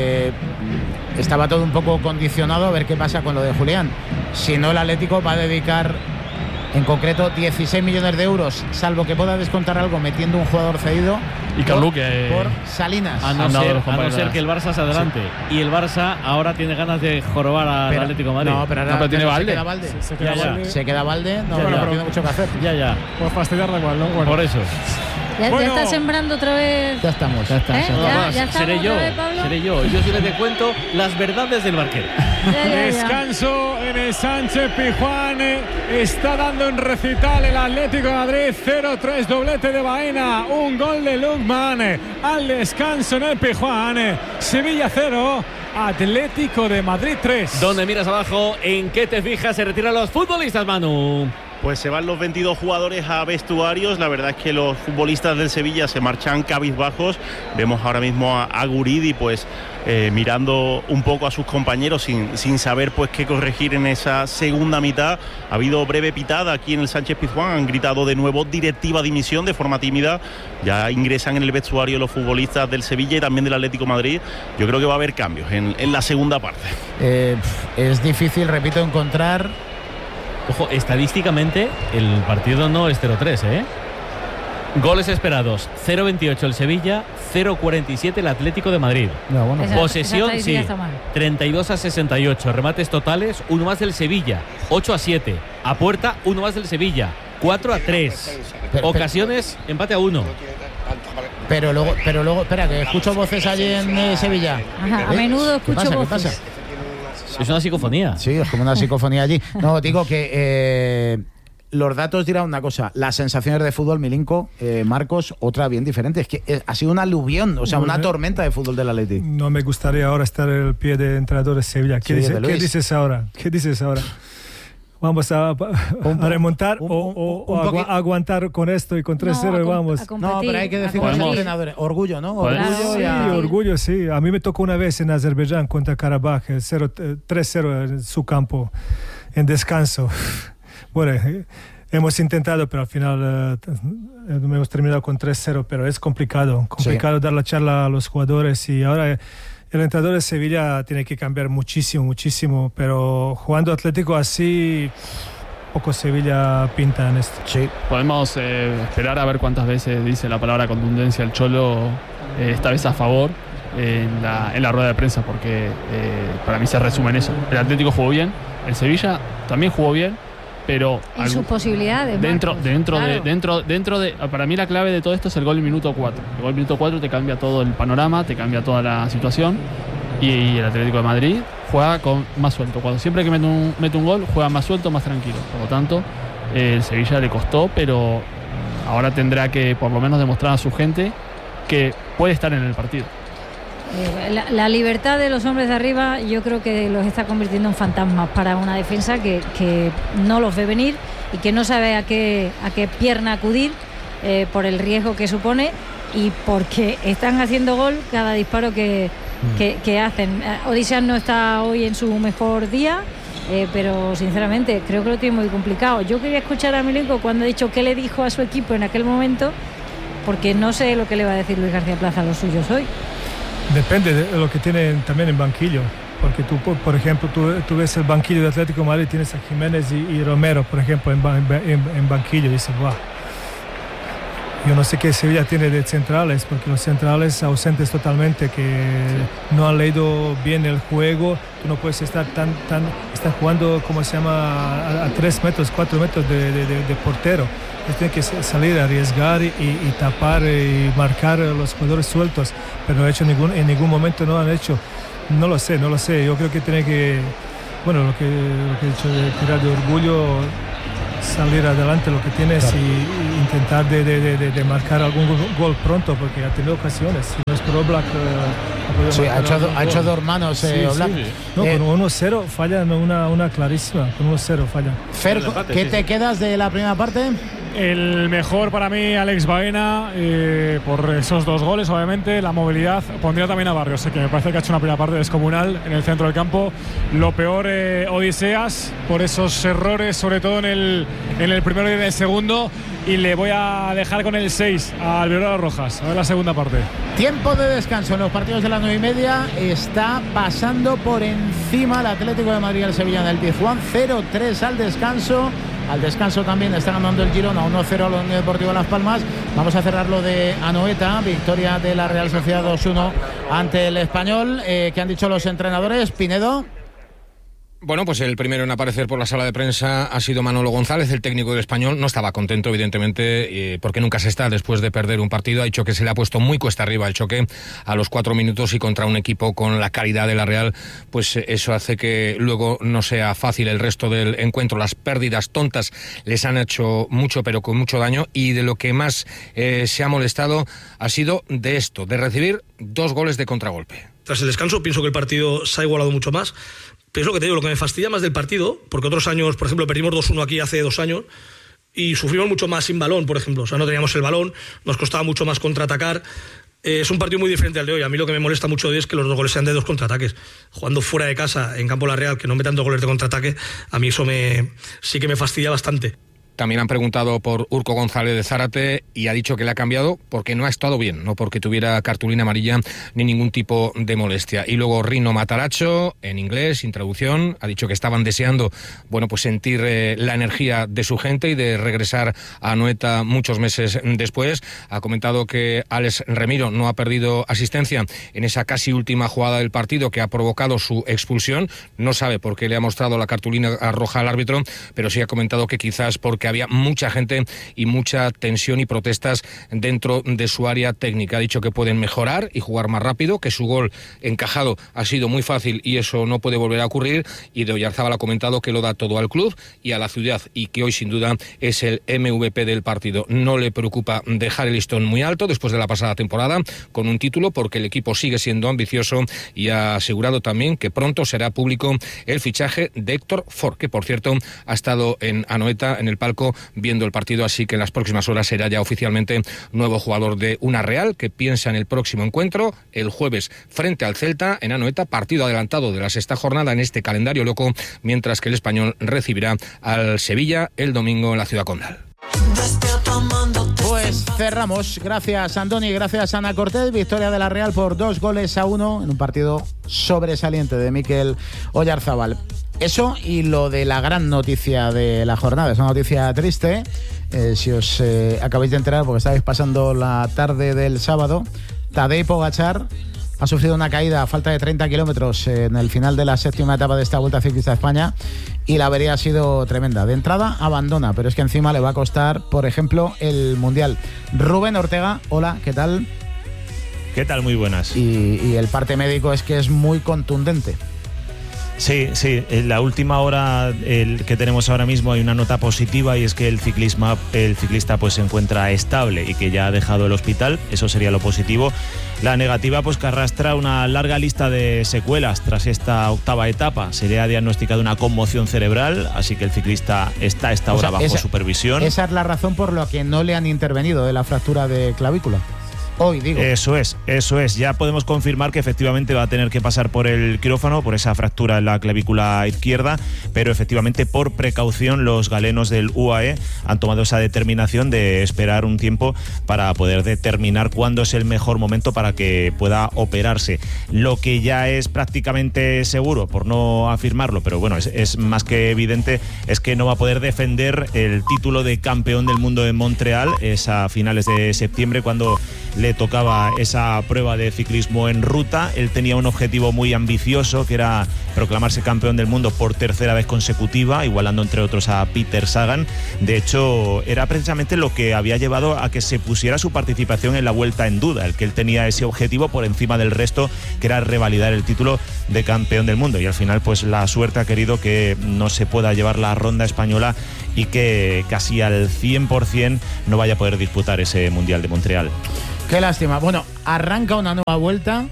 estaba todo un poco condicionado a ver qué pasa con lo de Julián. Si no, el Atlético va a dedicar en concreto 16 millones de euros, salvo que pueda descontar algo metiendo un jugador cedido y Carluque por Salinas. A no ser que el Barça se adelante. Sí. Y el Barça ahora tiene ganas de jorobar al Atlético de Madrid. No, pero ahora tiene Valde. Se queda Valde, no tiene mucho que hacer. Ya. Pues fastidiar da igual, ¿no? Bueno. Por eso. Ya está sembrando otra vez. Ya estamos. Ya seré yo. Yo sí les cuento las verdades del barquero. Descanso en el Sánchez Pizjuán. Está dando un recital el Atlético de Madrid. 0-3, doblete de Baena. Un gol de Lukman al descanso en el Pizjuán. Sevilla 0. Atlético de Madrid 3. ¿Dónde miras abajo? ¿En qué te fijas? Se retiran los futbolistas, Manu. Pues se van los 22 jugadores a vestuarios. La verdad es que los futbolistas del Sevilla se marchan cabizbajos. Vemos ahora mismo a Guridi pues mirando un poco a sus compañeros sin saber pues qué corregir en esa segunda mitad. Ha habido breve pitada aquí en el Sánchez Pizjuán. Han gritado de nuevo directiva dimisión de forma tímida. Ya ingresan en el vestuario los futbolistas del Sevilla y también del Atlético de Madrid. Yo creo que va a haber cambios en la segunda parte. Es difícil, repito, encontrar... Ojo, estadísticamente el partido no es 0-3, ¿eh? Goles esperados, 0-28 el Sevilla, 0-47 el Atlético de Madrid. No, bueno. Posesión, sí, 32-68. Remates totales, 1 más del Sevilla, 8-7. A puerta, 1 más del Sevilla, 4-3. Ocasiones, empate a 1. Pero luego, espera, que escucho voces allí en Sevilla. Ajá, a menudo escucho voces. ¿Qué pasa? Es una psicofonía. Sí, es como una psicofonía allí. No, digo que los datos dirán una cosa. Las sensaciones de fútbol, Milinko, Marcos, otra bien diferente. Es que ha sido una aluvión, o sea, una tormenta de fútbol del Atlético. No me gustaría ahora estar en el pie de entrenador de Sevilla. ¿Qué dices ahora? ¿Vamos a remontar o aguantar con esto y con 3-0 y vamos? No, pero hay que decir a los entrenadores. Orgullo, ¿no? Orgullo, sí. A mí me tocó una vez en Azerbaiyán contra Karabaj, 3-0 en su campo, en descanso. Bueno, hemos intentado, pero al final hemos terminado con 3-0, pero es complicado dar la charla a los jugadores y ahora... El entrenador de Sevilla tiene que cambiar muchísimo, pero jugando Atlético así, poco Sevilla pinta en esto. Sí. Podemos esperar a ver cuántas veces dice la palabra contundencia el Cholo, esta vez a favor, en la rueda de prensa, porque para mí se resume en eso. El Atlético jugó bien, el Sevilla también jugó bien, pero en sus posibilidades. Dentro de para mí la clave de todo esto es el gol en minuto 4. El gol en minuto 4 te cambia todo el panorama, te cambia toda la situación y el Atlético de Madrid juega con más suelto. Siempre que mete un gol juega más suelto, más tranquilo. Por lo tanto, el Sevilla le costó, pero ahora tendrá que por lo menos demostrar a su gente que puede estar en el partido. La libertad de los hombres de arriba yo creo que los está convirtiendo en fantasmas para una defensa que no los ve venir y que no sabe a qué pierna acudir por el riesgo que supone y porque están haciendo gol cada disparo que hacen. Odisseas no está hoy en su mejor día, pero sinceramente creo que lo tiene muy complicado. Yo quería escuchar a Milenko cuando ha dicho qué le dijo a su equipo en aquel momento, porque no sé lo que le va a decir Luis García Plaza a los suyos hoy. Depende de lo que tienen también en banquillo, porque tú, por ejemplo, tú ves el banquillo de Atlético de Madrid, tienes a Jiménez y Romero, por ejemplo, en banquillo, y dices, wow. Yo no sé qué Sevilla tiene de centrales, porque los centrales ausentes totalmente, que no han leído bien el juego. Tú no puedes estar estar jugando, ¿cómo se llama?, a 3 metros, 4 metros de portero. Tiene que salir a arriesgar y tapar y marcar a los jugadores sueltos, pero no ha hecho en ningún momento, no han hecho. No lo sé. Yo creo que tiene que, bueno, lo que he dicho de tirar de orgullo, salir adelante lo que tienes, claro, y intentar de marcar algún gol pronto, porque ha tenido ocasiones. Si no es por Oblak, sí, ha hecho dos manos Oblak. Sí. No, con 1-0 falla una clarísima, con 1-0 falla. Fer, ¿qué te quedas de la primera parte? El mejor para mí, Alex Baena, por esos 2 goles, obviamente, la movilidad. Pondría también a Barrios, que me parece que ha hecho una primera parte descomunal en el centro del campo. Lo peor, Odiseas, por esos errores, sobre todo en el primero y en el segundo. Y le voy a dejar con el 6 al Albiol Rojas. A ver la segunda parte. Tiempo de descanso en los partidos de las 9:30. Está pasando por encima el Atlético de Madrid al Sevilla en el Pizjuán. 0-3 al descanso. Al descanso también está ganando el Girona 1-0 a la Unión Deportiva Las Palmas. Vamos a cerrar lo de Anoeta. Victoria de la Real Sociedad 2-1 ante el Español. ¿Qué han dicho los entrenadores? Pinedo. Bueno, pues el primero en aparecer por la sala de prensa ha sido Manolo González, el técnico del Español. No estaba contento, evidentemente, porque nunca se está después de perder un partido. Ha dicho que se le ha puesto muy cuesta arriba el choque a los 4 minutos, y contra un equipo con la calidad de la Real, pues eso hace que luego no sea fácil el resto del encuentro. Las pérdidas tontas les han hecho mucho, pero con mucho daño, y de lo que más se ha molestado ha sido de esto, de recibir 2 goles de contragolpe. Tras el descanso pienso que el partido se ha igualado mucho más. Pero es lo que te digo, lo que me fastidia más del partido, porque otros años, por ejemplo, perdimos 2-1 aquí hace 2 años y sufrimos mucho más sin balón, por ejemplo. O sea, no teníamos el balón, nos costaba mucho más contraatacar. Es un partido muy diferente al de hoy. A mí lo que me molesta mucho de hoy es que los 2 goles sean de 2 contraataques. Jugando fuera de casa, en campo La Real, que no metan 2 goles de contraataque, a mí eso sí que me fastidia bastante. También han preguntado por Urco González de Zárate y ha dicho que le ha cambiado porque no ha estado bien, no porque tuviera cartulina amarilla ni ningún tipo de molestia. Y luego Rino Mataracho, en inglés, sin traducción, ha dicho que estaban deseando, bueno, pues sentir la energía de su gente y de regresar a Anoeta muchos meses después. Ha comentado que Alex Remiro no ha perdido asistencia en esa casi última jugada del partido que ha provocado su expulsión. No sabe por qué le ha mostrado la cartulina roja al árbitro, pero sí ha comentado que quizás porque había mucha gente y mucha tensión y protestas dentro de su área técnica. Ha dicho que pueden mejorar y jugar más rápido, que su gol encajado ha sido muy fácil y eso no puede volver a ocurrir. Y de Oyarzábal ha comentado que lo da todo al club y a la ciudad, y que hoy sin duda es el MVP del partido. No le preocupa dejar el listón muy alto después de la pasada temporada con un título, porque el equipo sigue siendo ambicioso, y ha asegurado también que pronto será público el fichaje de Héctor Ford, que por cierto ha estado en Anoeta en el palco viendo el partido, así que en las próximas horas será ya oficialmente nuevo jugador de una Real que piensa en el próximo encuentro el jueves frente al Celta en Anoeta, partido adelantado de la 6ª jornada en este calendario loco, mientras que el Español recibirá al Sevilla el domingo en la Ciudad Condal. Pues cerramos. Gracias, Andoni, gracias, Ana Cortés. Victoria de la Real por 2-1 en un partido sobresaliente de Mikel Oyarzábal. Eso y lo de la gran noticia de la jornada. Es una noticia triste. Si os acabáis de enterar, porque estáis pasando la tarde del sábado, Tadej Pogačar ha sufrido una caída a falta de 30 kilómetros en el final de la 7ª etapa de esta Vuelta Ciclista a España, y la avería ha sido tremenda. De entrada abandona, pero es que encima le va a costar, por ejemplo, el Mundial. Rubén Ortega, hola, ¿qué tal? ¿Qué tal? Muy buenas. Y el parte médico es que es muy contundente. Sí, en la última hora que tenemos ahora mismo hay una nota positiva, y es que el ciclista pues se encuentra estable y que ya ha dejado el hospital. Eso sería lo positivo. La negativa, pues que arrastra una larga lista de secuelas tras esta 8ª etapa. Se le ha diagnosticado una conmoción cerebral, así que el ciclista está a esta hora bajo supervisión. Esa es la razón por la que no le han intervenido de la fractura de clavícula. Hoy, digo. Eso es. Ya podemos confirmar que efectivamente va a tener que pasar por el quirófano, por esa fractura en la clavícula izquierda, pero efectivamente por precaución los galenos del UAE han tomado esa determinación de esperar un tiempo para poder determinar cuándo es el mejor momento para que pueda operarse. Lo que ya es prácticamente seguro, por no afirmarlo, pero bueno, es más que evidente, es que no va a poder defender el título de campeón del mundo en Montreal. Es a finales de septiembre cuando le tocaba esa prueba de ciclismo en ruta. Él tenía un objetivo muy ambicioso, que era proclamarse campeón del mundo por tercera vez consecutiva, igualando entre otros a Peter Sagan. De hecho, era precisamente lo que había llevado a que se pusiera su participación en la Vuelta en duda, el que él tenía ese objetivo por encima del resto, que era revalidar el título de campeón del mundo. Y al final, pues la suerte ha querido que no se pueda llevar la ronda española y que casi al 100% no vaya a poder disputar ese Mundial de Montreal. Qué lástima. Bueno, arranca una nueva vuelta.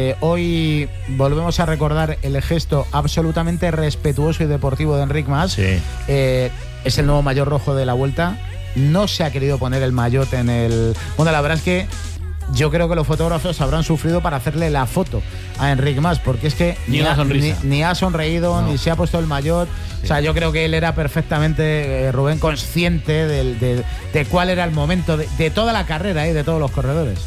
Hoy volvemos a recordar el gesto absolutamente respetuoso y deportivo de Enric Mas. Sí. Es el nuevo maillot rojo de la vuelta. No se ha querido poner el maillot en el... Bueno, la verdad es que yo creo que los fotógrafos habrán sufrido para hacerle la foto a Enric Mas, porque es que ni ha sonreído, ni se ha puesto el maillot. Sí. O sea, yo creo que él era perfectamente, Rubén, consciente de cuál era el momento de toda la carrera y de todos los corredores.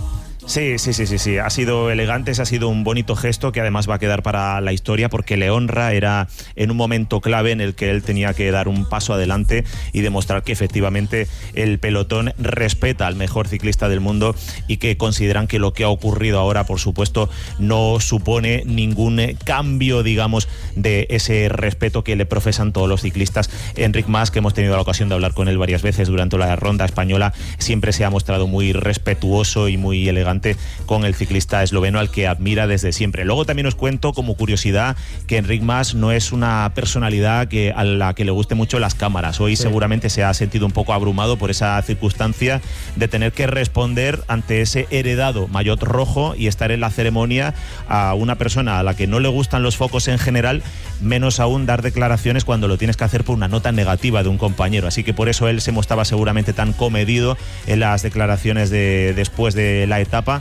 Sí. Ha sido elegante, ha sido un bonito gesto que además va a quedar para la historia porque le honra. Era en un momento clave en el que él tenía que dar un paso adelante y demostrar que efectivamente el pelotón respeta al mejor ciclista del mundo y que consideran que lo que ha ocurrido ahora, por supuesto, no supone ningún cambio, digamos, de ese respeto que le profesan todos los ciclistas. Enric Mas, que hemos tenido la ocasión de hablar con él varias veces durante la ronda española, siempre se ha mostrado muy respetuoso y muy elegante con el ciclista esloveno al que admira desde siempre. Luego también os cuento como curiosidad que Enric Mas no es una personalidad a la que le guste mucho las cámaras. Hoy seguramente se ha sentido un poco abrumado por esa circunstancia de tener que responder ante ese heredado maillot rojo y estar en la ceremonia a una persona a la que no le gustan los focos en general, menos aún dar declaraciones cuando lo tienes que hacer por una nota negativa de un compañero. Así que por eso él se mostraba seguramente tan comedido en las declaraciones después de la etapa.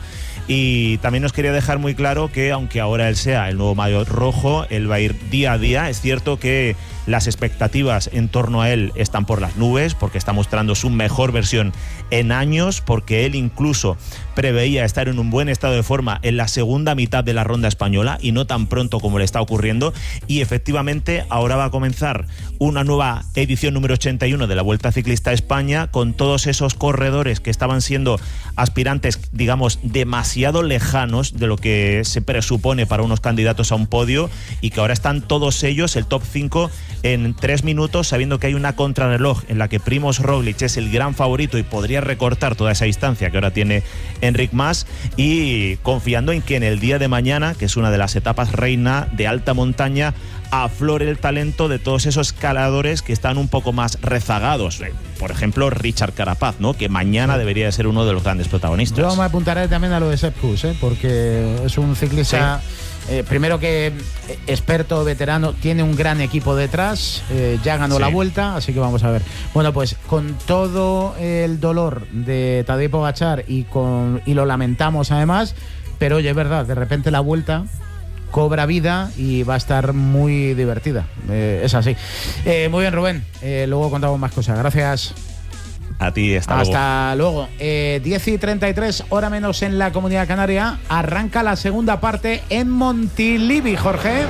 Y también nos quería dejar muy claro que aunque ahora él sea el nuevo maillot rojo, él va a ir día a día. Es cierto que las expectativas en torno a él están por las nubes porque está mostrando su mejor versión en años, porque él incluso preveía estar en un buen estado de forma en la segunda mitad de la ronda española y no tan pronto como le está ocurriendo. Y efectivamente ahora va a comenzar una nueva edición número 81 de la Vuelta Ciclista a España, con todos esos corredores que estaban siendo aspirantes, digamos, demasiado lejanos de lo que se presupone para unos candidatos a un podio, y que ahora están todos ellos, el top 5, en 3 minutos, sabiendo que hay una contrarreloj en la que Primož Roglič es el gran favorito y podría recortar toda esa distancia que ahora tiene Enric Mas, y confiando en que en el día de mañana, que es una de las etapas reina de alta montaña, aflore el talento de todos esos escaladores que están un poco más rezagados. Por ejemplo, Richard Carapaz, ¿no?, que mañana debería de ser uno de los grandes protagonistas. Yo me apuntaré también a lo de Sepp Kuss, porque es un ciclista... Sí. Primero que experto, veterano, tiene un gran equipo detrás, ya ganó la Vuelta, así que vamos a ver. Bueno, pues con todo el dolor de Tadej Pogačar y lo lamentamos además, pero oye, es verdad, de repente la Vuelta cobra vida y va a estar muy divertida, es así. Muy bien, Rubén, luego contamos más cosas. Gracias. A ti, hasta luego. 10:33, hora menos en la Comunidad Canaria. Arranca la segunda parte en Montilivi, Jorge.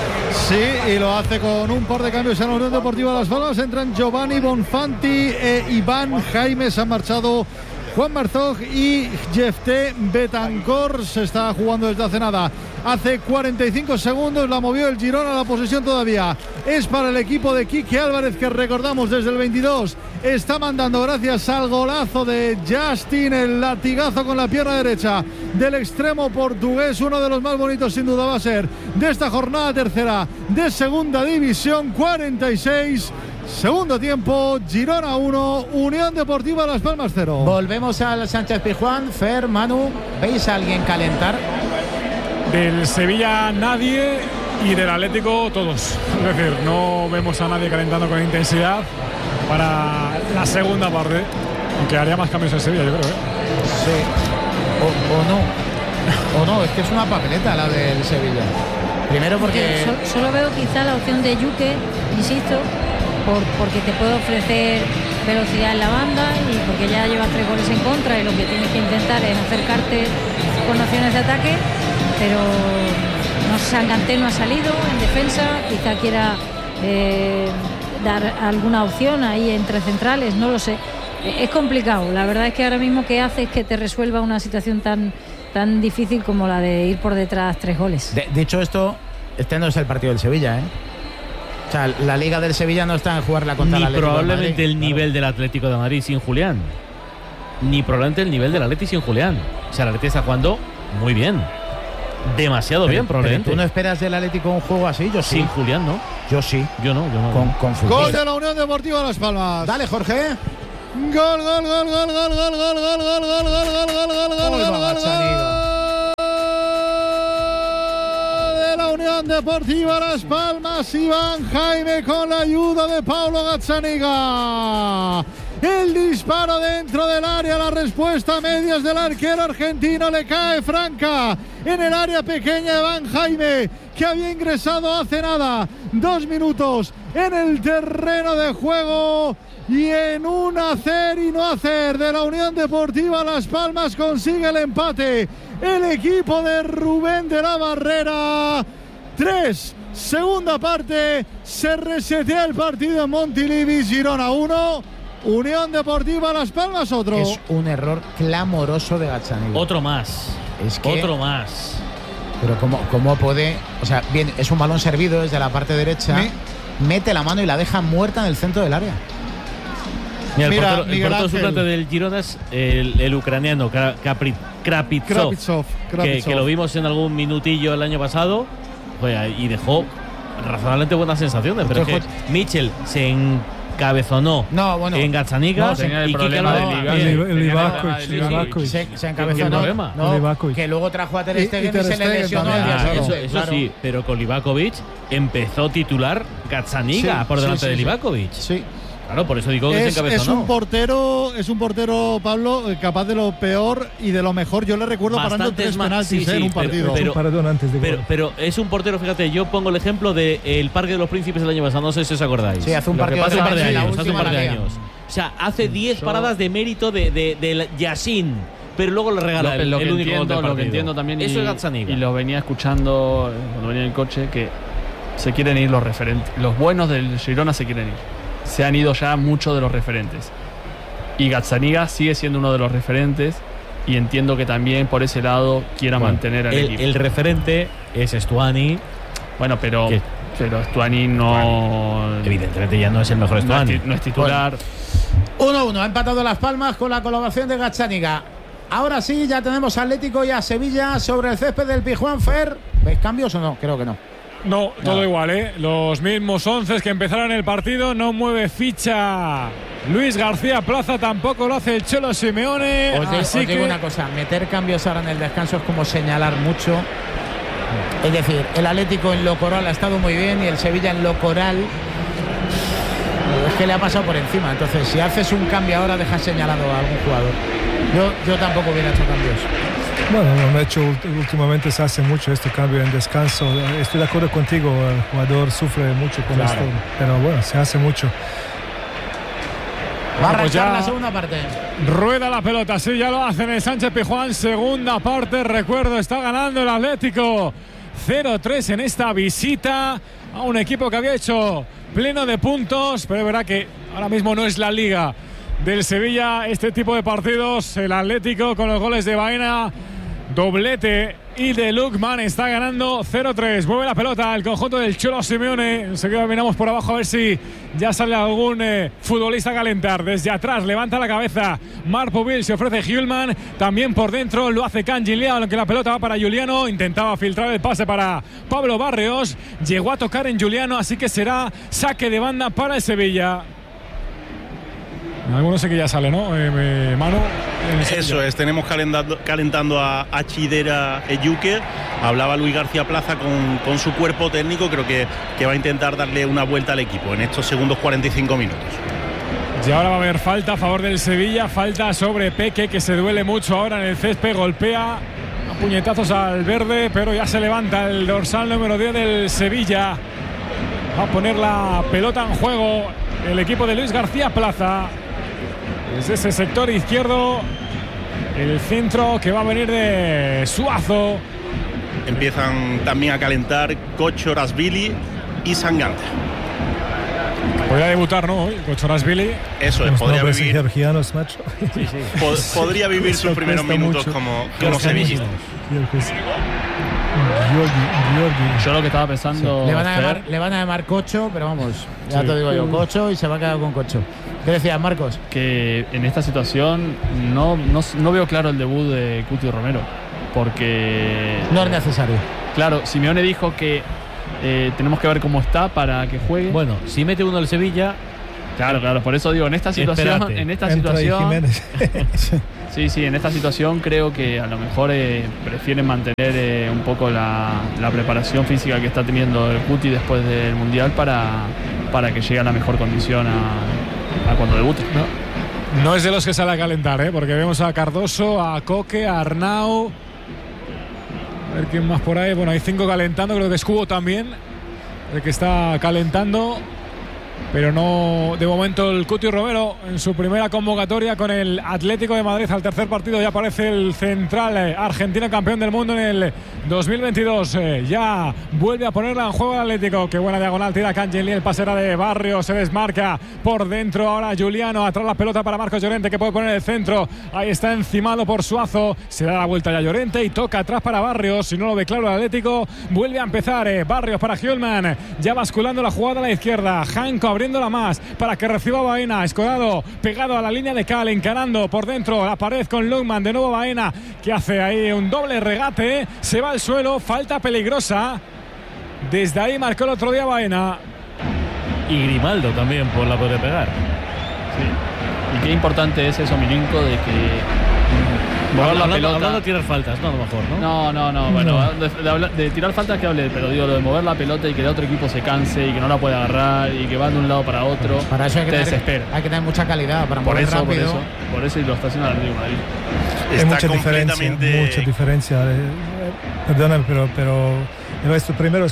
Sí, y lo hace con un par de cambios en la Unión Deportiva Las Palmas. Entran Giovanni Bonfanti e Iván Jaime. Se han marchado Juan Marzog y Jefté Betancor. Se está jugando desde hace nada. Hace 45 segundos la movió el Girona. La posesión todavía es para el equipo de Quique Álvarez, que recordamos desde el 22 está mandando gracias al golazo de Justin, el latigazo con la pierna derecha del extremo portugués. Uno de los más bonitos sin duda va a ser de esta jornada tercera de segunda división. 46, segundo tiempo, Girona 1, Unión Deportiva Las Palmas 0. Volvemos al Sánchez Pizjuán. Fer, Manu, ¿veis a alguien calentar? Del Sevilla nadie y del Atlético todos. Es decir, no vemos a nadie calentando con intensidad para la segunda parte, aunque haría más cambios en Sevilla, yo creo. Sí. o no, es que es una papeleta la del Sevilla. Primero porque solo veo quizá la opción de Yuke, insisto, porque te puede ofrecer velocidad en la banda y porque ya llevas 3 goles en contra y lo que tienes que intentar es acercarte con opciones de ataque, pero no sé, Sanganté no ha salido en defensa, quizá quiera dar alguna opción ahí entre centrales, no lo sé. Es complicado, la verdad es que ahora mismo que hace es que te resuelva una situación tan difícil como la de ir por detrás 3 goles. Dicho esto, este no es el partido del Sevilla, ¿eh? O sea, la Liga del Sevilla no está en jugarla contra el Atlético probablemente de Madrid. el nivel del Atlético de Madrid sin Julián. Ni probablemente el nivel del Atlético sin Julián. O sea, el Atlético está jugando muy bien. Demasiado bien, probablemente. ¿Tú no esperas del Atlético un juego así? Yo sí. Sin Julián, ¿no? Yo sí. Yo no. Con Gol de la Unión Deportiva Las Palmas. Dale, Jorge. Gol. De la Unión Deportiva Las Palmas, Iván Jaime con la ayuda de Pablo Gazzaniga. El disparo dentro del área, la respuesta a medias del arquero argentino, le cae franca en el área pequeña de Iván Jaime, que había ingresado hace nada 2 minutos en el terreno de juego. Y en un hacer y no hacer de la Unión Deportiva Las Palmas consigue el empate el equipo de Rubén de la Barrera. 3, segunda parte, se resetea el partido en Montilivi. Girona 1, Unión Deportiva Las Palmas otro. Es un error clamoroso de Gazzaniga. Otro más. Otro más. Pero ¿cómo puede? O sea, bien, es un balón servido desde la parte derecha, mete la mano y la deja muerta en el centro del área. Mira, el portero suplente del Girona es el ucraniano Krapitsov, que lo vimos en algún minutillo el año pasado, y dejó razonablemente buenas sensaciones. Pero es que Michel se encabezonó en Gazzaniga y Kike se encabezonó. Que luego trajo a Ter Stegen y se le lesionó al día siguiente. Eso sí, pero con Livakovic empezó titular Gazzaniga por delante de Livakovic. Sí. Claro, por eso digo que se encabezonó. Es un portero, Pablo, capaz de lo peor y de lo mejor. Yo le recuerdo parando 3 penaltis en un partido. Pero es un portero, fíjate, yo pongo el ejemplo del Parque de los Príncipes el año pasado, no sé si os acordáis. Sí, hace un par de años. O sea, hace 10 paradas de mérito de Yassin, pero luego le regala el único gol del partido. Lo que entiendo también, eso es Gazzaniga. Y lo venía escuchando cuando venía en el coche, que se quieren ir los referentes. Los buenos del Girona se quieren ir. Se han ido ya muchos de los referentes. Y Gazzaniga sigue siendo uno de los referentes. Y entiendo que también por ese lado quiera mantener al equipo. El referente es Stuani. Bueno, pero Stuani no. Evidentemente ya no es el mejor Stuani. No es titular. 1-1. Ha empatado Las Palmas con la colaboración de Gazzaniga. Ahora sí, ya tenemos a Atlético y a Sevilla sobre el césped del Pizjuán. Fer, ¿veis cambios o no? Creo que no. No, todo igual, ¿eh? Los mismos 11 que empezaron el partido. No mueve ficha Luis García Plaza, tampoco lo hace el Cholo Simeone. Os digo una cosa, meter cambios ahora en el descanso es como señalar mucho. Es decir, el Atlético en lo coral ha estado muy bien y el Sevilla en lo coral es que le ha pasado por encima. Entonces, si haces un cambio ahora, dejas señalado a algún jugador. Yo tampoco hubiera hecho cambios. Bueno, últimamente se hace mucho este cambio en descanso. Estoy de acuerdo contigo, el jugador sufre mucho con esto, pero bueno, se hace mucho. Va a arrancar la segunda parte. Rueda la pelota, sí, ya lo hacen el Sánchez Pizjuán. Segunda parte, recuerdo, está ganando el Atlético 0-3 en esta visita a un equipo que había hecho pleno de puntos, pero es verdad que ahora mismo no es la liga del Sevilla este tipo de partidos. El Atlético con los goles de Baena, doblete, y de Lukman está ganando 0-3. Mueve la pelota el conjunto del Cholo Simeone. Enseguida miramos por abajo a ver si ya sale algún futbolista a calentar. Desde atrás levanta la cabeza Marpoville, se ofrece Hjulman. También por dentro lo hace Kangin Lee, aunque la pelota va para Juliano. Intentaba filtrar el pase para Pablo Barrios. Llegó a tocar en Juliano, así que será saque de banda para el Sevilla. Algunos sé que ya sale, ¿no? Manu. Eso es, tenemos calentando a Chidera Yuke. Hablaba Luis García Plaza con su cuerpo técnico. Creo que va a intentar darle una vuelta al equipo en estos segundos 45 minutos. Y ahora va a haber falta a favor del Sevilla, falta sobre Peque, que se duele mucho ahora en el césped, golpea a puñetazos al verde, pero ya se levanta el dorsal número 10 del Sevilla. Va a poner la pelota en juego el equipo de Luis García Plaza. Desde ese sector izquierdo, el centro que va a venir de Suazo. Empiezan también a calentar Kochorashvili y Sangante. Podría debutar, ¿no? Hoy, Kochorashvili. Eso es, podría vivir. Georgianos, macho. Sí, sí. Podría vivir sus primeros minutos como sevillista. Yo lo que estaba pensando. Sí. Le van a llamar Cocho, pero vamos, ya te digo yo, Cocho, y se va a quedar con Cocho. ¿Qué decías, Marcos? Que en esta situación no veo claro el debut de Cuti Romero, porque no es necesario. Claro, Simeone dijo que tenemos que ver cómo está para que juegue. Bueno, si mete uno el Sevilla. Claro, por eso digo, en esta situación. Sí, en esta situación creo que a lo mejor prefieren mantener un poco la preparación física que está teniendo el Cuti después del Mundial para que llegue a la mejor condición a cuando debute. No es de los que sale a calentar, porque vemos a Cardoso, a Coque, a Arnau. A ver quién más por ahí. Bueno, hay 5 calentando, creo que es Cubo también, el que está calentando. Pero no, de momento, el Cuti Romero en su primera convocatoria con el Atlético de Madrid. Al tercer partido ya aparece el central argentino, campeón del mundo en el 2022. Ya vuelve a ponerla en juego el Atlético. Qué buena diagonal tira Cangeli, el pase era de Barrio, se desmarca por dentro. Ahora Juliano, atrás la pelota para Marcos Llorente, que puede poner el centro. Ahí está encimado por Suazo. Se da la vuelta ya Llorente y toca atrás para Barrios. Si no lo ve claro el Atlético, vuelve a empezar Barrios para Hjulman. Ya basculando la jugada a la izquierda. Janko abriéndola más para que reciba Baena. Escorado pegado a la línea de cal, encarando por dentro la pared con Lungman. De nuevo Baena, que hace ahí un doble regate. Se va al suelo, falta peligrosa. Desde ahí marcó el otro día Baena. Y Grimaldo también por la puede pegar. Sí. Y qué importante es eso, Milinko, de que mover la pelota. Hablando de tirar faltas, no, a lo mejor, ¿no? No. Bueno, de tirar faltas que hable, pero digo, lo de mover la pelota y que el otro equipo se canse y que no la puede agarrar y que va de un lado para otro. Para eso desespera. Hay que tener mucha calidad para mover rápido. Por eso y lo está haciendo el Atlético de Madrid. Hay mucha diferencia. Perdóname, pero en estos primeros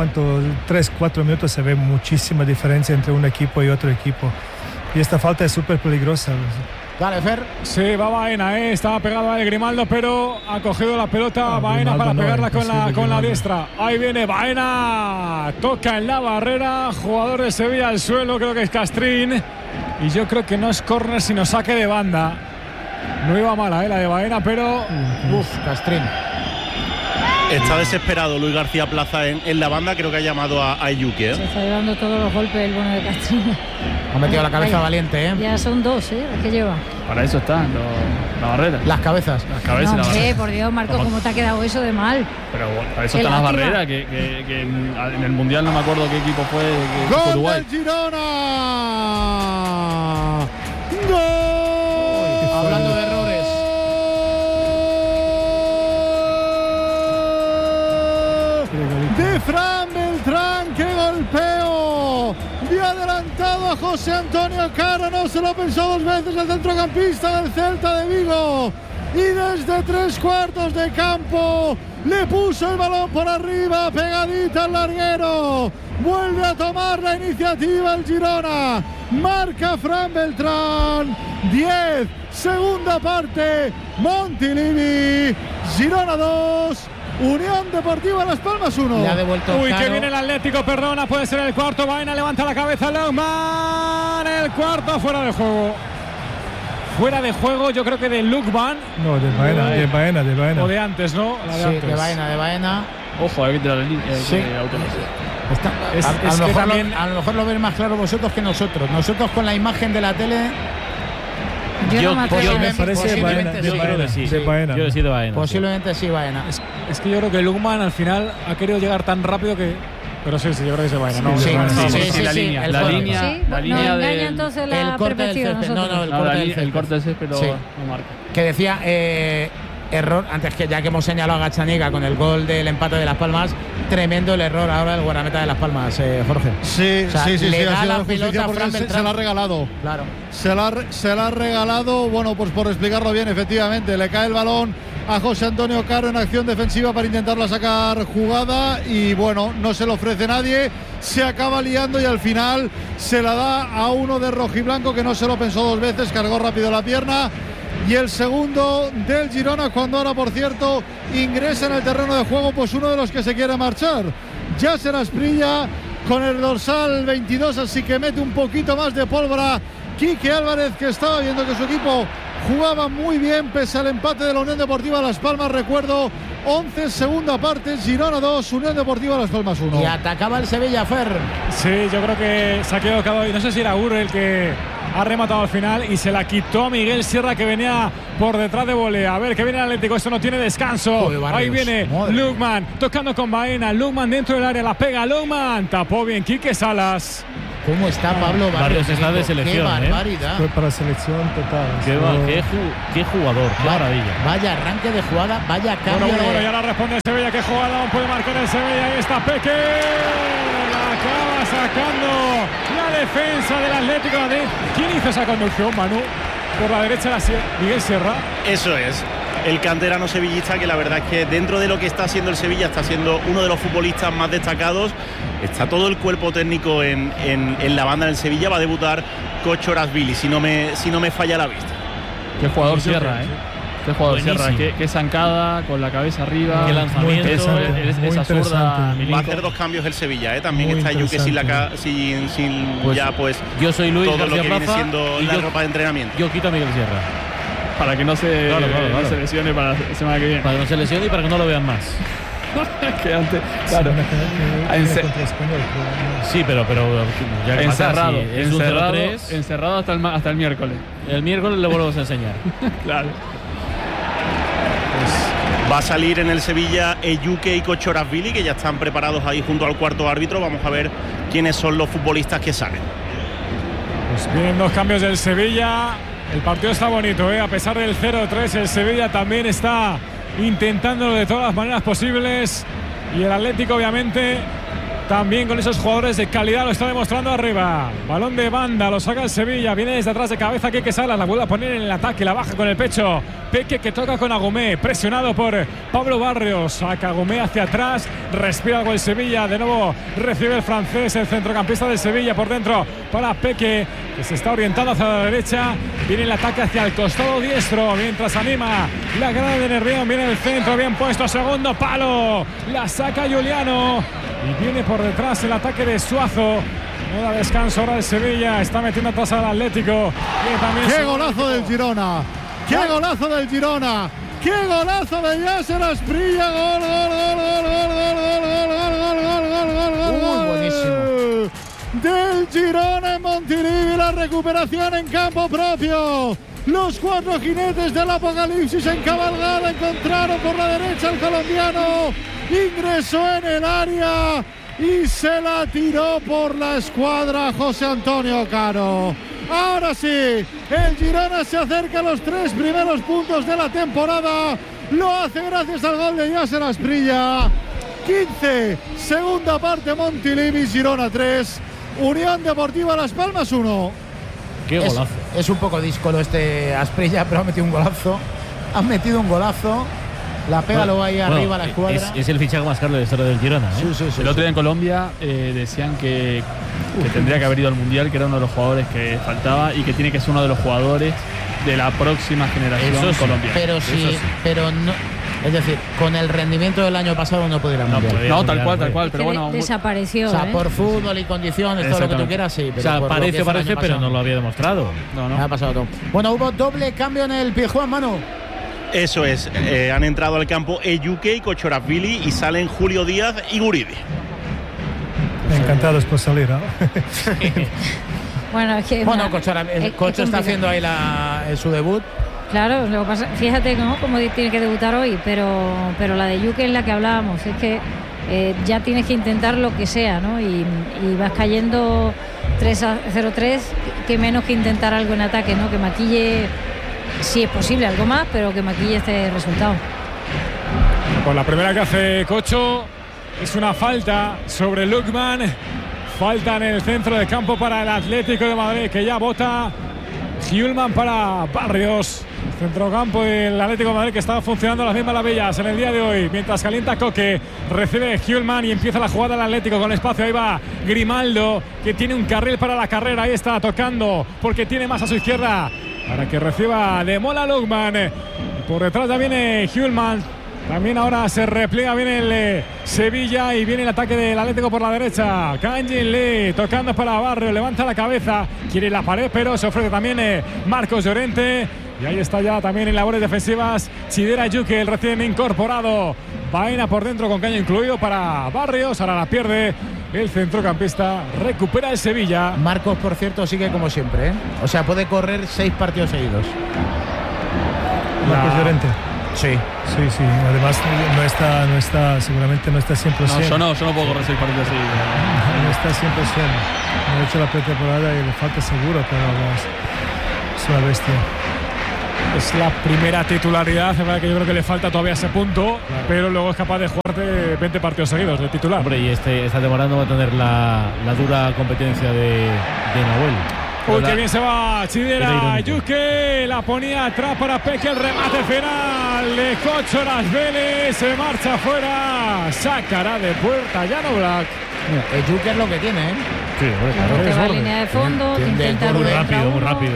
3-4 minutos se ve muchísima diferencia entre un equipo y otro equipo. Y esta falta es súper peligrosa. Dale, Fer. Sí, va Baena, estaba pegado a Grimaldo, pero ha cogido la pelota Baena para pegarla con la diestra. Ahí viene Baena, toca en la barrera, jugador de Sevilla al suelo, creo que es Castrín. Y yo creo que no es córner, sino saque de banda. No iba mala la de Baena, pero Castrín. Está desesperado Luis García Plaza en la banda, creo que ha llamado a Ayuque. Se está llevando todos los golpes el bueno de Castrín. Ha metido la cabeza valiente, Ya son 2, las que lleva. Para eso está la barrera. Las cabezas. Las cabezas no, y la barrera. Por Dios, Marcos, ¿cómo te ha quedado eso de mal? Pero para eso están las barreras, que en el Mundial no me acuerdo qué equipo fue. ¡Gol Uruguay. del Girona! ¡Gol! Hablando de errores. De Fran Beltrán, ¡qué golpeo! Y adelantado a José Antonio Caro, no se lo pensó 2 veces el centrocampista del Celta de Vigo. Y desde 3 cuartos de campo le puso el balón por arriba, pegadita al larguero. Vuelve a tomar la iniciativa el Girona. Marca Fran Beltrán. 10, segunda parte. Montilivi. Girona 2. Unión Deportiva Las Palmas 1. Le ha devuelto Uy, Caro. que viene el Atlético, perdona, puede ser el cuarto. Baena levanta la cabeza, Lungman. El cuarto fuera de juego. Fuera de juego, yo creo que de Lungman. No, de Baena. O de antes, ¿no? La de antes. De Baena. Ojo, hay que tirar el a lo mejor lo veis más claro vosotros que nosotros. Nosotros con la imagen de la tele. Yo me parece de Baena. Yo creo que sí. Yo decido Baena. Posiblemente sí, Baena. Es que yo creo que Lungman al final ha querido llegar tan rápido que. Pero sí, yo creo que se Baena. No, la línea. La línea de. Entonces la el corte del césped. El corte del césped no marca. Que decía. error, antes que ya que hemos señalado a Gazzaniga con el gol del empate de Las Palmas, tremendo el error ahora del guardameta de Las Palmas, Jorge. Sí, o sea, sí, le da ha sido la de justicia pelota porque Fran se Beltrán. la ha regalado. Claro. Se la ha regalado, bueno, pues por explicarlo bien, efectivamente, le cae el balón a José Antonio Caro en acción defensiva para intentarla sacar jugada y bueno, no se le ofrece nadie, se acaba liando y al final se la da a uno de rojiblanco que no se lo pensó dos veces, cargó rápido la pierna. Y el segundo del Girona, cuando ahora, por cierto, ingresa en el terreno de juego, pues uno de los que se quiere marchar, Yasser Asprilla, con el dorsal 22, así que mete un poquito más de pólvora Quique Álvarez, que estaba viendo que su equipo jugaba muy bien pese al empate de la Unión Deportiva Las Palmas. Recuerdo, 11 segunda parte, Girona 2, Unión Deportiva Las Palmas 1. Y atacaba el Sevilla, Fer. Sí, yo creo que se ha quedado, y no sé si era Ur el que ha rematado al final y se la quitó a Miguel Sierra, que venía por detrás de volea. A ver, que viene el Atlético, esto no tiene descanso. Ahí viene Lukman tocando con Baena. Lukman dentro del área, la pega Lukman, tapó bien Quique Salas. ¿Cómo está Pablo Barrios? Está de selección, qué barbaridad. Fue para selección total. Qué jugador, qué maravilla. Vaya arranque de jugada, vaya cambio. Bueno, ya la responde Sevilla. Qué jugada puede marcar el Sevilla. Ahí está Peque. La acaba sacando la defensa del Atlético de Madrid. ¿Quién hizo esa conducción, Manu? Por la derecha, Miguel Sierra. Eso es. El canterano sevillista, que la verdad es que dentro de lo que está haciendo el Sevilla, está siendo uno de los futbolistas más destacados. Está todo el cuerpo técnico en la banda del Sevilla. Va a debutar Kochorashvili, si no me falla la vista. Qué jugador Sierra, Qué jugador Sierra, qué zancada, con la cabeza arriba. Qué lanzamiento. Esa zurda. Va a hacer dos cambios el Sevilla, También muy está Yuque sin pues, ya pues yo soy Luis todo García lo que Plaza, viene siendo y la ropa de entrenamiento. Yo quito a Miguel Sierra. Para que no se, claro. no se lesione para la semana que viene. Para que no se lesione y para que no lo vean más. Que antes, claro. Sí, pero ya encerrado, es un 0-3. Encerrado hasta el miércoles. El miércoles le volvemos a enseñar. Claro. Va a salir en el Sevilla Yuque y Kochorashvili, que ya están preparados ahí junto al cuarto árbitro. Vamos a ver quiénes son los futbolistas que salen. Pues vienen dos cambios del Sevilla. El partido está bonito, a pesar del 0-3, el Sevilla también está intentándolo de todas las maneras posibles. Y el Atlético, obviamente, también con esos jugadores de calidad, lo está demostrando arriba. Balón de banda, lo saca el Sevilla, viene desde atrás de cabeza Quique Salas, la vuelve a poner en el ataque, la baja con el pecho. Peque, que toca con Agumé, presionado por Pablo Barrios. Saca Agumé hacia atrás, respira algo el Sevilla, de nuevo recibe el francés, el centrocampista del Sevilla por dentro para Peque, que se está orientando hacia la derecha. Viene el ataque hacia el costado diestro, mientras anima la grada de Nervión. Viene el centro, bien puesto, segundo palo, la saca Juliano y viene por detrás el ataque de Suazo. No da descanso ahora el Sevilla, está metiendo atrás al Atlético. ¡Qué golazo del Girona! ¡Qué golazo del Girona! ¡Qué golazo de Yasser Asprilla! ¡Gol! Buenísimo. Del Girona en Montilivi, la recuperación en campo propio. Los cuatro jinetes del apocalipsis en cabalgada encontraron por la derecha al colombiano. Ingresó en el área y se la tiró por la escuadra José Antonio Caro. Ahora sí, el Girona se acerca a los 3 primeros puntos de la temporada. Lo hace gracias al gol de Yasser Asprilla. 15, segunda parte, Montilivi, Girona 3, Unión Deportiva Las Palmas 1. Qué golazo. Es un poco díscolo este Asprilla, pero ha metido un golazo. Ha metido un golazo. La pega luego ahí arriba a la escuadra. Es el fichaje más caro de la historia del Girona. Sí, el otro día en Colombia decían que tendría que haber ido al Mundial, que era uno de los jugadores que faltaba y que tiene que ser uno de los jugadores de la próxima generación colombiana. Pero sí, pero no. Es decir, con el rendimiento del año pasado no puede ir al Mundial. No, tal cual. Pero bueno, desapareció. O sea, por fútbol y condiciones, todo lo que tú quieras, sí. Pero o sea, parece, pero no lo había demostrado. No. Ha pasado todo. Bueno, hubo doble cambio en el Pizjuán, Manu. Eso es, han entrado al campo Yuque y Kochorashvili y salen Julio Díaz y Guridi. Encantados por salir, ¿no? Bueno, es que Cocho está haciendo ahí su debut. Claro, lo que pasa, fíjate, ¿no?, cómo tiene que debutar hoy, pero la de Yuque es la que hablábamos, es que ya tienes que intentar lo que sea, ¿no? Y vas cayendo 3-0-3, que menos que intentar algo en ataque, ¿no? Que maquille si es posible algo más, pero que maquille este resultado. Con la primera que hace Cocho es una falta sobre Lukman. Falta en el centro del campo para el Atlético de Madrid, que ya bota Hjulmand para Barrios. El centrocampo del Atlético de Madrid, que estaba funcionando a las mismas maravillas en el día de hoy. Mientras calienta Coque, recibe Hjulmand y empieza la jugada del Atlético con espacio. Ahí va Grimaldo, que tiene un carril para la carrera. Ahí está tocando porque tiene más a su izquierda para que reciba de Mola Lukman. Y por detrás ya viene Hjulmand. También ahora se repliega bien el Sevilla y viene el ataque del Atlético por la derecha. Kang-in Lee tocando para Barrios, levanta la cabeza, quiere la pared, pero se ofrece también Marcos Llorente. Y ahí está ya también en labores defensivas Chidera Yuke, el recién incorporado. Baena por dentro con caño incluido para Barrios. Ahora la pierde el centrocampista. Recupera el Sevilla. Marcos, por cierto, sigue como siempre, ¿eh? O sea, puede correr 6 partidos seguidos. Marcos Llorente. Sí. Sí. Además no está, seguramente no está 100%. No, yo no puedo correr 6 partidos así. No está 100%. No ha hecho la pretemporada y le falta seguro, pero es una bestia. Es la primera titularidad, es verdad que yo creo que le falta todavía ese punto, claro, pero luego es capaz de jugarte 20 partidos seguidos de titular. Hombre, y esta temporada no va a tener la dura competencia de Nahuel. Uy, qué bien se va Chidera Yuke, la ponía atrás para Peque, el remate final de Cocho Las Vélez, se marcha afuera, sacará de puerta Jan Oblak. Yuke es lo que tiene, ¿eh? Sí, claro, que va a línea de fondo, intenta muy rápido.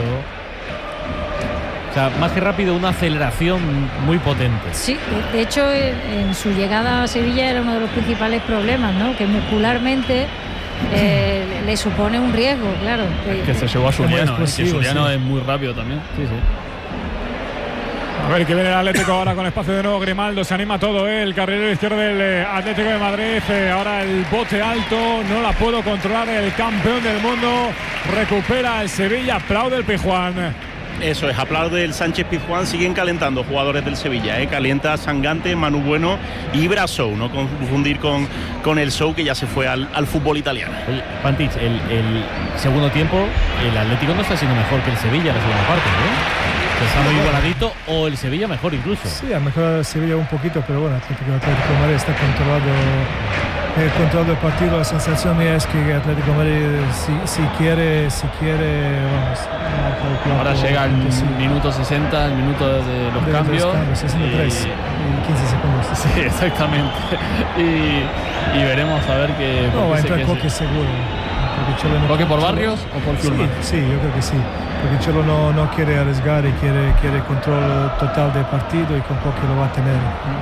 O sea, más que rápido, una aceleración muy potente. Sí, de hecho en su llegada a Sevilla era uno de los principales problemas, ¿no? Que muscularmente le supone un riesgo, claro. Que se llevó a Juliano, que Juliano es muy rápido también. Sí. A ver, que viene el Atlético ahora con espacio de nuevo. Grimaldo, se anima todo, el carrilero izquierdo del Atlético de Madrid. Ahora el bote alto, no la puedo controlar el campeón del mundo. Recupera el Sevilla, aplaude el Pizjuán. Eso es, aplaude el Sánchez Pizjuán. Siguen calentando jugadores del Sevilla, calienta Sangante, Manu Bueno y Brasou, no confundir con el Sou, que ya se fue al fútbol italiano. Oye, Pantich, el segundo tiempo el Atlético no está siendo mejor que el Sevilla en la segunda parte, ¿no? Está muy igualadito, o el Sevilla mejor incluso. Sí, ha mejorado el Sevilla un poquito, pero bueno, Atlético de Madrid está controlado el partido. La sensación mía es que Atlético de Madrid si quiere vamos. Ahora llega el minuto 60, el minuto de los cambios. 63 y 15 segundos. Sí, exactamente. Y veremos a ver qué. No, va a entrar Coque seguro. ¿Coque por Barrios o por Hjulmand? Sí, yo creo que sí. Porque Cholo no quiere arriesgar y quiere control total del partido, y con Coque lo va a tener.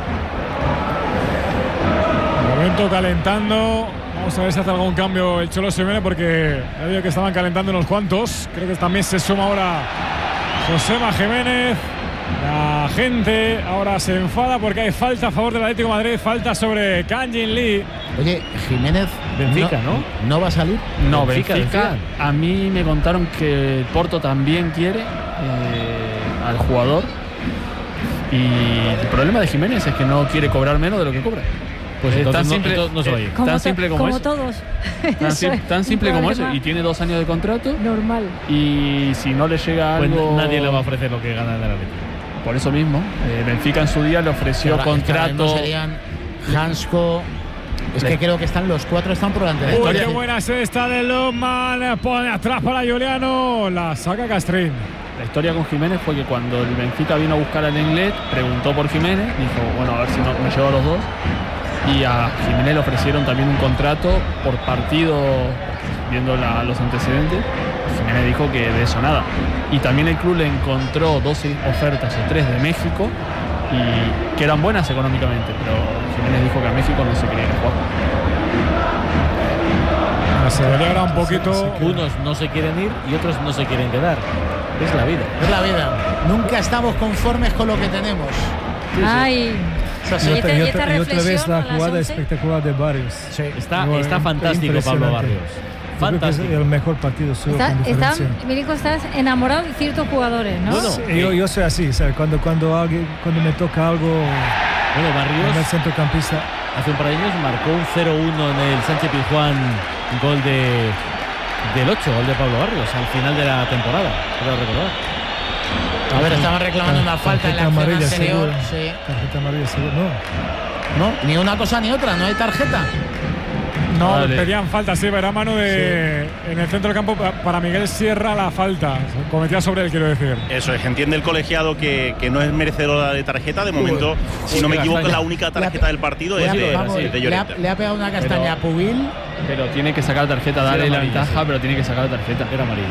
Momento calentando. Vamos a ver si hace algún cambio el Cholo Simeone, porque he dicho que estaban calentando unos cuantos. Creo que también se suma ahora Josema Jiménez. La gente ahora se enfada porque hay falta a favor del Atlético de Madrid, falta sobre Kang-in Lee. Oye, Jiménez Benfica, ¿no va a salir? No, Benfica. A mí me contaron que el Porto también quiere al jugador, y el problema de Jiménez es que no quiere cobrar menos de lo que cobra. Pues entonces no se oye. Tan simple como eso. Todos. Tan simple como eso. Y tiene 2 años de contrato. Normal. Y si no le llega algo, pues nadie le va a ofrecer lo que gana en el Atlético. Por eso mismo, Benfica en su día le ofreció contrato. Serían Hansko. Es que creo que los 4 están por delante de Uy, qué buena es esta de Lukman. Pone atrás para Juliano. La saca Castrín. La historia con Jiménez fue que cuando el Benfica vino a buscar al Lenglet, preguntó por Jiménez, dijo, bueno, a ver si me llevo a los dos. Y a Jiménez le ofrecieron también un contrato por partido, viendo los antecedentes. Jiménez dijo que de eso nada. Y también el club le encontró 12 ofertas o 3 de México, y que eran buenas económicamente, pero Jiménez dijo que a México no se quería jugar. Se alegra un poquito. Unos no se quieren ir y otros no se quieren quedar. Es la vida. Es la vida. Nunca estamos conformes con lo que tenemos. Ay. Y otra vez la jugada espectacular de Barrios. Sí. Está fantástico Pablo Barrios. Fantástico. Es el mejor partido suyo. Milico, estás enamorado de ciertos jugadores, ¿no? Bueno, sí, yo soy así, ¿sabes? Cuando me toca algo. Bueno, Barrios, el centrocampista, hace un par de años marcó un 0-1 en el Sánchez Pizjuán, gol del 8, gol de Pablo Barrios al final de la temporada, creo recordar. A ver, estaban reclamando una falta en la acción anterior. Sí. Tarjeta amarilla seguro. No, ni una cosa ni otra, no hay tarjeta. No, pedían falta, sí, verá mano en el centro del campo para Miguel Sierra la falta. Cometía sobre él, quiero decir. Eso es, entiende el colegiado que no es merecedora de tarjeta. De momento, si no me equivoco, la única tarjeta del partido es de Llorente. Le ha pegado una castaña a Pubil. Pero tiene que sacar tarjeta, darle la ventaja, pero tiene que sacar tarjeta. Era amarillo.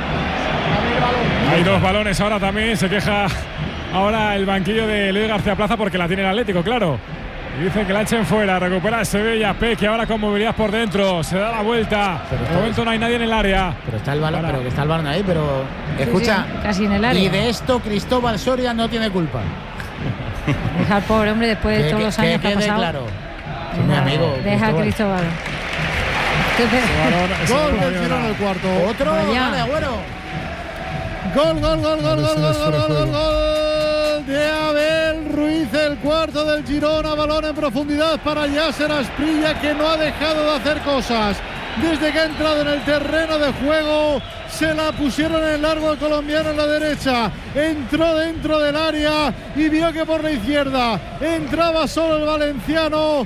Hay dos balones ahora también. Se queja ahora el banquillo de Luis García Plaza porque la tiene el Atlético, claro. Y dice que la echen fuera, recupera el Sevilla, Peque ahora con movilidad por dentro, se da la vuelta. De momento no hay nadie en el área. Pero está el balón, pero que está el balón ahí, pero escucha, sí, casi en el área. Y de esto Cristóbal Soria no tiene culpa. Deja al pobre hombre después de todos los años que ha pasado. Claro. Mi amigo. Deja a Cristóbal. Gol del Girona el cuarto. Otro, vale, Agüero. Gol de Abel Ruiz, el cuarto del Girona, balón en profundidad para Yasser Asprilla, que no ha dejado de hacer cosas. Desde que ha entrado en el terreno de juego, se la pusieron en largo al colombiano en la derecha. Entró dentro del área y vio que por la izquierda entraba solo el valenciano